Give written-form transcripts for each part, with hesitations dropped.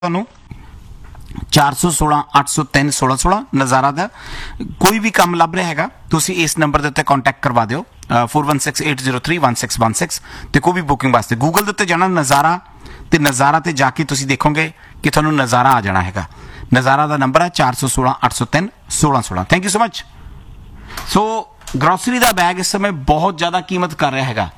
ਤੁਹਾਨੂੰ 416 803 1616 ਨਜ਼ਾਰਾ ਦਾ ਕੋਈ ਵੀ ਕੰਮ ਲੱਭ ਰਿਹਾ ਹੈਗਾ ਤੁਸੀਂ ਇਸ ਨੰਬਰ ਦੇ ਉੱਤੇ ਕੰਟੈਕਟ ਕਰਵਾ ਦਿਓ 4168031616 ਤੇ ਕੋਈ ਵੀ ਬੁਕਿੰਗ ਵਾਸਤੇ ਗੂਗਲ ਦੇ ਉੱਤੇ ਜਾਣਾ ਨਜ਼ਾਰਾ ਤੇ ਨਜ਼ਾਰਾ ਤੇ ਜਾ ਕੇ ਤੁਸੀਂ ਦੇਖੋਗੇ ਕਿ ਤੁਹਾਨੂੰ ਨਜ਼ਾਰਾ ਆ ਜਾਣਾ ਹੈਗਾ। ਨਜ਼ਾਰਾ ਦਾ ਨੰਬਰ ਹੈ 416 803 1616। Thank you so much. So grocery the bag ਇਸ ਸਮੇਂ ਬਹੁਤ ਜ਼ਿਆਦਾ ਕੀਮਤ ਕਰ ਰਿਹਾ ਹੈਗਾ।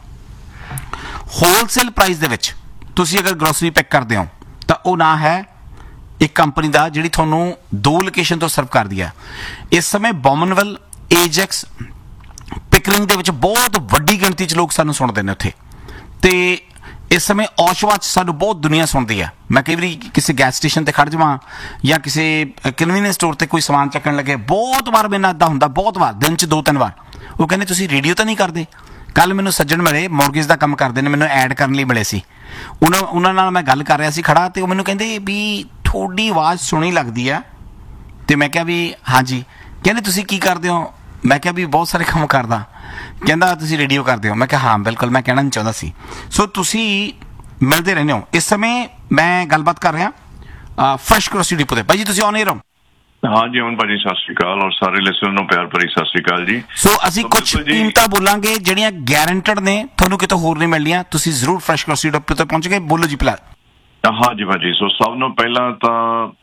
ਹੋਲਸੇਲ ਪ੍ਰਾਈਸ ਦੇ ਵਿੱਚ ਤੁਸੀਂ ਅਗਰ ਗਰੋਸਰੀ ਪੈਕ ਕਰਦੇ ਹੋ ਤਾਂ ਉਹ ਨਾ ਹੈ ਇੱਕ ਕੰਪਨੀ ਦਾ ਜਿਹੜੀ ਤੁਹਾਨੂੰ ਦੋ ਲੋਕੇਸ਼ਨ ਤੋਂ ਸਰਵ ਕਰਦੀ ਹੈ। ਇਸ ਸਮੇਂ ਬੋਮਨਵੈਲ ਏਜੈਕਸ ਪਿਕਰਿੰਗ ਦੇ ਵਿੱਚ ਬਹੁਤ ਵੱਡੀ ਗਿਣਤੀ 'ਚ ਲੋਕ ਸਾਨੂੰ ਸੁਣਦੇ ਨੇ ਉੱਥੇ, ਤੇ ਇਸ ਸਮੇਂ ਔਸ਼ਵਾ 'ਚ ਸਾਨੂੰ ਬਹੁਤ ਦੁਨੀਆ ਸੁਣਦੀ ਹੈ। ਮੈਂ ਕਈ ਵਾਰੀ ਕਿਸੇ ਗੈਸ ਸਟੇਸ਼ਨ 'ਤੇ ਖੜ੍ਹ ਜਾਵਾਂ ਜਾਂ ਕਿਸੇ ਕਨਵੀਨੀਅੰਸ ਸਟੋਰ 'ਤੇ ਕੋਈ ਸਮਾਨ ਚੱਕਣ ਲੱਗੇ, ਬਹੁਤ ਵਾਰ ਮੇਰੇ ਨਾਲ ਇੱਦਾਂ ਹੁੰਦਾ, ਬਹੁਤ ਵਾਰ, ਦਿਨ 'ਚ 2-3 ਵਾਰ। ਉਹ ਕਹਿੰਦੇ ਤੁਸੀਂ ਰੇਡੀਓ ਤਾਂ ਨਹੀਂ ਕਰਦੇ? ਕੱਲ੍ਹ ਮੈਨੂੰ ਸੱਜਣ ਮਿਲੇ, ਮੌਰਗੇਜ ਦਾ ਕੰਮ ਕਰਦੇ ਨੇ, ਮੈਨੂੰ ਐਡ ਕਰਨ ਲਈ ਮਿਲੇ ਸੀ। ਉਹਨਾਂ ਨਾਲ ਮੈਂ ਗੱਲ ਕਰ ਰਿਹਾ ਸੀ ਖੜਾ, ਤੇ ਉਹ ਮੈਨੂੰ ਕਹਿੰਦੇ ਵੀ ਤੁਹਾਡੀ ਆਵਾਜ਼ ਸੋਹਣੀ ਲੱਗਦੀ ਆ। ਤੇ ਮੈਂ ਕਿਹਾ ਵੀ ਹਾਂਜੀ। ਕਹਿੰਦੇ ਤੁਸੀਂ ਕੀ ਕਰਦੇ ਹੋ? ਮੈਂ ਕਿਹਾ ਵੀ ਬਹੁਤ ਸਾਰੇ ਕੰਮ ਕਰਦਾ। ਕਹਿੰਦਾ ਤੁਸੀਂ ਰੇਡੀਓ ਕਰਦੇ ਹੋ? ਮੈਂ ਕਿਹਾ ਹਾਂ ਬਿਲਕੁਲ, ਮੈਂ ਕਹਿਣਾ ਨਹੀਂ ਚਾਹੁੰਦਾ ਸੀ। ਸੋ ਤੁਸੀਂ ਮਿਲਦੇ ਰਹਿੰਦੇ ਹੋ। ਇਸ ਸਮੇਂ ਮੈਂ ਗੱਲਬਾਤ ਕਰ ਰਿਹਾ ਫਰੈਸ਼ ਗਰੋਸਰੀ ਡਿਪੋ ਤੇ। ਭਾਈ ਜੀ ਤੁਸੀਂ ਆਨ 에ਅਰ ਹੋ? हाँ जी अमन भाजी सत श्री अकाल और सारे लिसनर ਨੂੰ ਪਿਆਰ ਭਰੀ ਸਤਿ ਸ਼੍ਰੀ ਅਕਾਲ ਜੀ। ਸੋ ਅਸੀਂ ਕੁਝ ਕੀਮਤਾਂ ਬੋਲਾਂਗੇ ਜਿਹੜੀਆਂ ਗਾਰੰਟਡ ਨੇ, ਤੁਹਾਨੂੰ ਕਿਤੋਂ ਹੋਰ ਨਹੀਂ ਮਿਲਣੀਆਂ। ਤੁਸੀਂ ਜ਼ਰੂਰ ਫਰੈਸ਼ ਗਰੋਸਰੀ ਡਿਪੋ ਤੇ ਪਹੁੰਚ ਗਏ। ਬੋਲੋ ਜੀ ਪਲਾ। ਹਾਂ ਜੀ ਭਾਜੀ, ਸੋ ਸਭ ਨੂੰ ਪਹਿਲਾਂ ਤਾਂ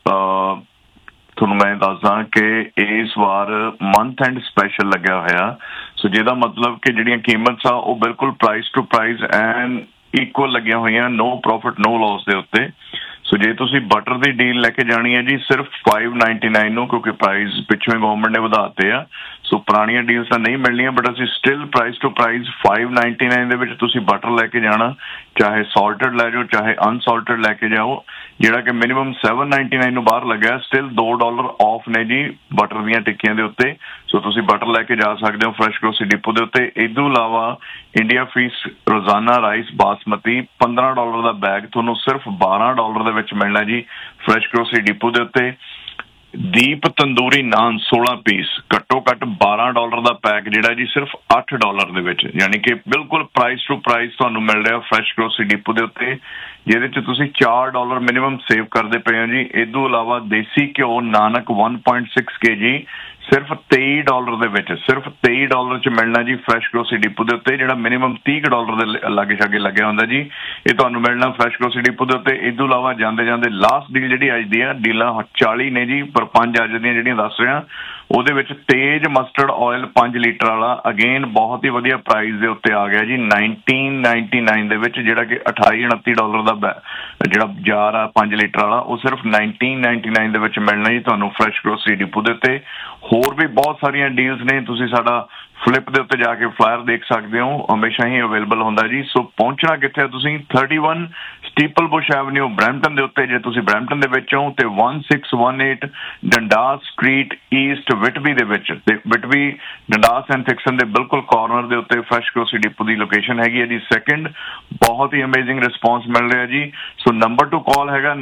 ਤੁਹਾਨੂੰ ਮੈਂ ਦੱਸਦਾ ਕਿ ਇਸ ਵਾਰ ਮੰਥ ਐਂਡ ਸਪੈਸ਼ਲ ਲੱਗਿਆ ਹੋਇਆ। ਸੋ ਜਿਹਦਾ ਮਤਲਬ ਕਿ ਜਿਹੜੀਆਂ ਕੀਮਤਾਂ ਉਹ ਬਿਲਕੁਲ price to price and equal ਲੱਗੀਆਂ ਹੋਈਆਂ, ਨੋ ਪ੍ਰੋਫਿਟ ਨੋ ਲਾਸ ਦੇ ਉੱਤੇ। ਸੋ ਜੇ ਤੁਸੀਂ ਬਟਰ ਦੀ ਡੀਲ ਲੈ ਕੇ ਜਾਣੀ ਹੈ ਜੀ ਸਿਰਫ 599 ਨੂੰ, ਕਿਉਂਕਿ ਪ੍ਰਾਈਸ ਪਿੱਛੋਂ ਹੀ ਗਵਰਨਮੈਂਟ ਨੇ ਵਧਾਤੇ ਆ। ਸੋ ਪੁਰਾਣੀਆਂ ਡੀਲਸ ਤਾਂ ਨਹੀਂ ਮਿਲਣੀਆਂ, ਬਟ ਅਸੀਂ ਸਟਿਲ ਪ੍ਰਾਈਸ ਟੂ ਪ੍ਰਾਈਸ 599 ਦੇ ਵਿੱਚ ਤੁਸੀਂ ਬਟਰ ਲੈ ਕੇ ਜਾਣਾ, ਚਾਹੇ ਸਾਲਟਡ ਲੈ ਜਾਓ ਚਾਹੇ ਅਨਸਾਲਟਡ ਲੈ ਕੇ ਜਾਓ, ਜਿਹੜਾ ਕਿ ਮਿਨੀਮਮ 799 ਨੂੰ ਬਾਹਰ ਲੱਗਿਆ। ਸਟਿਲ $2 ਆਫ ਨੇ ਜੀ ਬਟਰ ਦੀਆਂ ਟਿੱਕੀਆਂ ਦੇ ਉੱਤੇ। ਸੋ ਤੁਸੀਂ ਬਟਰ ਲੈ ਕੇ ਜਾ ਸਕਦੇ ਹੋ ਫਰੈਸ਼ ਗਰੋਸਰੀ ਡਿਪੋ ਦੇ ਉੱਤੇ। ਇਸ ਤੋਂ ਇਲਾਵਾ ਇੰਡੀਆ ਫੀਸ ਰੋਜ਼ਾਨਾ ਰਾਈਸ ਬਾਸਮਤੀ $15 ਦਾ ਬੈਗ ਤੁਹਾਨੂੰ ਸਿਰਫ $12 ਦੇ ਵਿੱਚ ਮਿਲਣਾ ਜੀ ਫਰੈਸ਼ ਗਰੋਸਰੀ ਡਿਪੋ ਦੇ ਉੱਤੇ। ਦੀਪ ਤੰਦੂਰੀ ਨਾਨ 16 ਪੀਸ ਘੱਟੋ ਘੱਟ $12 ਦਾ ਪੈਕ ਜਿਹੜਾ ਜੀ ਸਿਰਫ $8 ਦੇ ਵਿੱਚ, ਯਾਨੀ ਕਿ ਬਿਲਕੁਲ ਪ੍ਰਾਈਸ ਟੂ ਪ੍ਰਾਈਸ ਤੁਹਾਨੂੰ ਮਿਲ ਰਿਹਾ ਫਰੈਸ਼ ਗਰੋਸਰੀ ਡਿਪੋ ਦੇ ਉੱਤੇ, ਜਿਹਦੇ 'ਚ ਤੁਸੀਂ $4 ਮਿਨੀਮਮ ਸੇਵ ਕਰਦੇ ਪਏ ਹੋ ਜੀ। ਇਸ ਤੋਂ ਇਲਾਵਾ ਦੇਸੀ ਘਿਓ ਨਾਨਕ 1.6 kg ਸਿਰਫ $23 ਦੇ ਵਿੱਚ, ਸਿਰਫ $23 'ਚ ਮਿਲਣਾ ਜੀ ਫਰੈਸ਼ ਗਰੋਸਰੀ ਡਿਪੋ ਦੇ ਉੱਤੇ, ਜਿਹੜਾ ਮਿਨੀਮਮ $30 ਦੇ ਲਾਗੇ ਛਾਗੇ ਲੱਗਿਆ ਹੁੰਦਾ ਜੀ। ਇਹ ਤੁਹਾਨੂੰ ਮਿਲਣਾ ਫਰੈਸ਼ ਗਰੋਸਰੀ ਡਿਪੋ ਦੇ ਉੱਤੇ। ਇਸ ਤੋਂ ਇਲਾਵਾ ਜਾਂਦੇ ਜਾਂਦੇ ਲਾਸਟ ਡੀਲ ਜਿਹੜੀ ਅੱਜ ਦੀ ਆ, ਡੀਲਾਂ 40 ਨੇ ਜੀ, ਪਰ 5 ਅੱਜ ਦੀਆਂ ਜਿਹੜੀਆਂ ਦੱਸ ਰਿਹਾ, ਉਹਦੇ ਵਿੱਚ ਤੇਜ਼ ਮਸਟਰਡ ਆਇਲ 5 ਲੀਟਰ ਵਾਲਾ ਅਗੇਨ ਬਹੁਤ ਹੀ ਵਧੀਆ ਪ੍ਰਾਈਸ ਦੇ ਉੱਤੇ ਆ ਗਿਆ ਜੀ 1999 ਦੇ ਵਿੱਚ, ਜਿਹੜਾ ਕਿ $28-29 ਦਾ ਜਿਹੜਾ ਜਾਰ ਆ 5 ਲੀਟਰ ਵਾਲਾ, ਉਹ ਸਿਰਫ 1999 ਦੇ ਵਿੱਚ ਮਿਲਣਾ ਜੀ ਤੁਹਾਨੂੰ ਫਰੈਸ਼ ਗਰੋਸਰੀ ਡਿਪੋ ਦੇ ਉੱਤੇ। ਹੋਰ ਵੀ ਬਹੁਤ ਸਾਰੀਆਂ ਡੀਲਸ ਨੇ, ਤੁਸੀਂ ਸਾਡਾ ਫਲਿੱਪ ਦੇ ਉੱਤੇ ਜਾ ਕੇ ਫਲਾਇਰ ਦੇਖ ਸਕਦੇ ਹੋ, ਹਮੇਸ਼ਾ ਹੀ ਅਵੇਲੇਬਲ ਹੁੰਦਾ ਜੀ। ਸੋ ਪਹੁੰਚਣਾ ਕਿੱਥੇ? ਤੁਸੀਂ 31 ਸਟੀਪਲ ਬੁਸ਼ ਐਵਨਿਊ ਬਰੈਂਪਟਨ ਦੇ ਉੱਤੇ, ਜੇ ਤੁਸੀਂ ਬਰੈਂਪਟਨ ਦੇ ਵਿੱਚ ਹੋ, ਤੇ 1618 ਡੰਡਾਸ ਸਟਰੀਟ ਈਸਟ ਵਿਟਬੀ ਦੇ ਵਿੱਚ, ਤੇ ਵਿਟਬੀ ਡੰਡਾਸ ਐਂਡ ਫਿਕਸਨ ਦੇ ਬਿਲਕੁਲ ਕਾਰਨਰ ਦੇ ਉੱਤੇ ਫਰੈਸ਼ ਗਰੋਸਰੀ ਡਿਪੋ ਦੀ ਲੋਕੇਸ਼ਨ ਹੈਗੀ ਹੈ ਜੀ। ਸੈਕਿੰਡ, ਬਹੁਤ ਹੀ ਅਮੇਜ਼ਿੰਗ ਰਿਸਪੌਂਸ ਮਿਲ ਰਿਹਾ ਜੀ। ਸੋ ਨੰਬਰ ਟੂ ਕਾਲ ਹੈਗਾ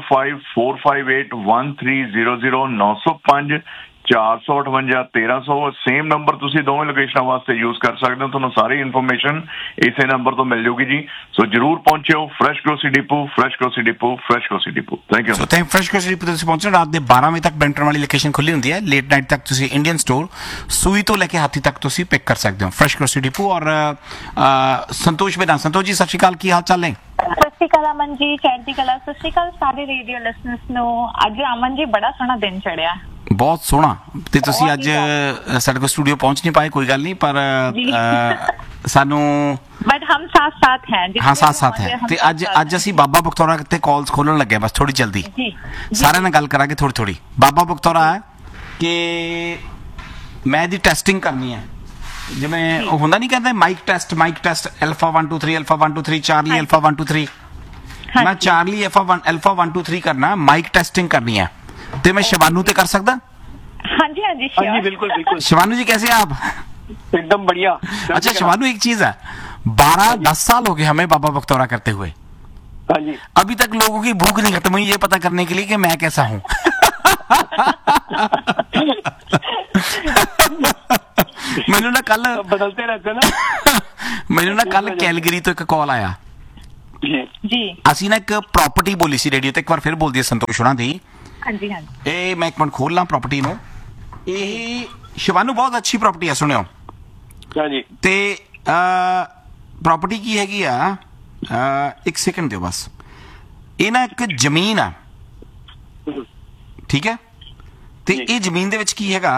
9054581300 905 458 1300। ਸੇਮ ਨੰਬਰ ਤੁਸੀਂ ਦੋਵੇਂ ਲੋਕੇਸ਼ਨਾਂ ਵਾਸਤੇ ਯੂਜ਼ ਕਰ ਸਕਦੇ ਹੋ। ਤੁਹਾਨੂੰ ਸਾਰੀ ਇਨਫੋਰਮੇਸ਼ਨ ਇਸੇ ਨੰਬਰ ਤੋਂ ਮਿਲ ਜਾਊਗੀ ਜੀ। ਸੋ ਜਰੂਰ ਪਹੁੰਚਿਓ fresh grocery depot, fresh grocery depot, fresh grocery depot. Thank you. So fresh grocery depot ਤੁਸੀਂ ਪਹੁੰਚੋ। ਰਾਤ ਦੇ 12 ਵਜੇ ਤੱਕ ਬੈਂਟਨ ਵਾਲੀ ਲੋਕੇਸ਼ਨ ਖੁੱਲੀ ਹੁੰਦੀ ਹੈ। ਲੇਟ ਨਾਈਟ ਤੱਕ ਤੁਸੀਂ ਇੰਡੀਅਨ ਸਟੋਰ ਸੂਈ ਤੋਂ ਲੈ ਕੇ ਹਾਥੀ ਤੱਕ ਤੁਸੀਂ ਪਿਕ ਕਰ ਸਕਦੇ ਹੋ ਫਰੈਸ਼ ਗਰੋਸਰੀ ਡਿਪੋ। ਔਰ ਸੰਤੋਸ਼ ਬੇਦਾਨ, ਸੰਤੋਸ਼ ਜੀ ਸਤਿ ਸ਼੍ਰੀ ਅਕਾਲ, ਕੀ ਹਾਲ ਚਾਲ ਨੇ? ਸਤਿ ਸ਼੍ਰੀ ਅਕਾਲ ਅਮਨ ਜੀ, ਚੜ੍ਹਦੀ ਕਲਾ। ਸਤਿ ਸ਼੍ਰੀ ਅਕਾਲ ਸਾਰੇ ਰੇਡੀਓ ਲਿਸਨਰਸ ਨੂੰ। ਅੱਜ ਅਮਨ ਜੀ ਬੜਾ ਸੋਹਣਾ ਦਿਨ ਚੜਿਆ, ਬਹੁਤ ਸੋਹਣਾ। ਤੇ ਤੁਸੀਂ ਅੱਜ ਸਾਡੇ ਕੋਲ ਸਟੂਡੀਓ ਪਹੁੰਚ ਨਹੀਂ ਪਾਏ, ਕੋਈ ਗੱਲ ਨਹੀਂ, ਪਰ ਸਾਨੂੰ ਬਟ ਹਮ ਸਾਥ ਸਾਥ ਹੈ। ਹਾਂ ਸਾਥ ਸਾਥ ਹੈ। ਤੇ ਅੱਜ ਅਸੀਂ ਬਾਬਾ ਬਖਤੌਰਾ ਤੇ ਕਾਲਸ ਖੋਲਣ ਲੱਗੇ, ਬਸ ਥੋੜੀ ਜਲਦੀ ਸਾਰਿਆਂ ਨਾਲ ਗੱਲ ਕਰਾਂਗੇ ਥੋੜੀ। ਬਾਬਾ ਬਖਤੌਰਾ ਹੈ ਕਿ ਮੈਂ ਇਹਦੀ ਟੈਸਟਿੰਗ ਕਰਨੀ ਹੈ, ਜਿਵੇਂ ਉਹ ਹੁੰਦਾ ਨਹੀਂ ਕਹਿੰਦੇ mic test alpha 1 2 3 alpha 1 2 3 Charlie alpha 1 2 3। ਮੈਂ ਚਾਰਲੀ ਅਲਫਾ 1 2 3 ਕਰਨਾ, ਮਾਈਕ ਟੈਸਟਿੰਗ ਕਰਨੀ है। तो मैं शिवानू ते कर सकता? हाँ जी बिल्कुल बिल्कुल। शिवानू जी कैसे हैं आप? एकदम बढ़िया। अच्छा शिवानू, एक चीज है, 12-10 साल हो गए हमें बाबा बख्तौरा करते हुए। हाँ जी। अभी तक लोगों की भूख नहीं खत्म हुई ये पता करने के लिए कि मैं कैसा हूँ। मैनू ना कल बदलते रहते ना। मैनू ना कल कैलगरी तो एक कॉल आया ਜੀ ਜੀ ਅਸੀਂ ਨਾ ਇੱਕ ਪ੍ਰਾਪਰਟੀ ਬੋਲੀ ਸੀ ਰੇਡੀਓ ਤੇ, ਇੱਕ ਵਾਰ ਫਿਰ ਬੋਲ ਦਈਏ ਸੰਤੋਸ਼ ਹੋਣਾ ਦੀ। ਹਾਂਜੀ ਹਾਂਜੀ ਇਹ ਮੈਂ ਇੱਕ ਮਿੰਟ ਖੋਲ ਲਾਂ ਪ੍ਰਾਪਰਟੀ ਨੂੰ। ਇਹ ਸ਼ਿਵਾਨੂ ਬਹੁਤ ਅੱਛੀ ਪ੍ਰਾਪਰਟੀ ਆ, ਸੁਣਿਓ। ਹਾਂਜੀ ਤੇ ਪ੍ਰਾਪਰਟੀ ਕੀ ਹੈਗੀ ਆ, ਇੱਕ ਸੈਕਿੰਡ ਦਿਓ ਬਸ। ਇਹ ਨਾ ਇੱਕ ਜ਼ਮੀਨ ਆ, ਠੀਕ ਹੈ। ਤੇ ਇਹ ਜ਼ਮੀਨ ਦੇ ਵਿੱਚ ਕੀ ਹੈਗਾ,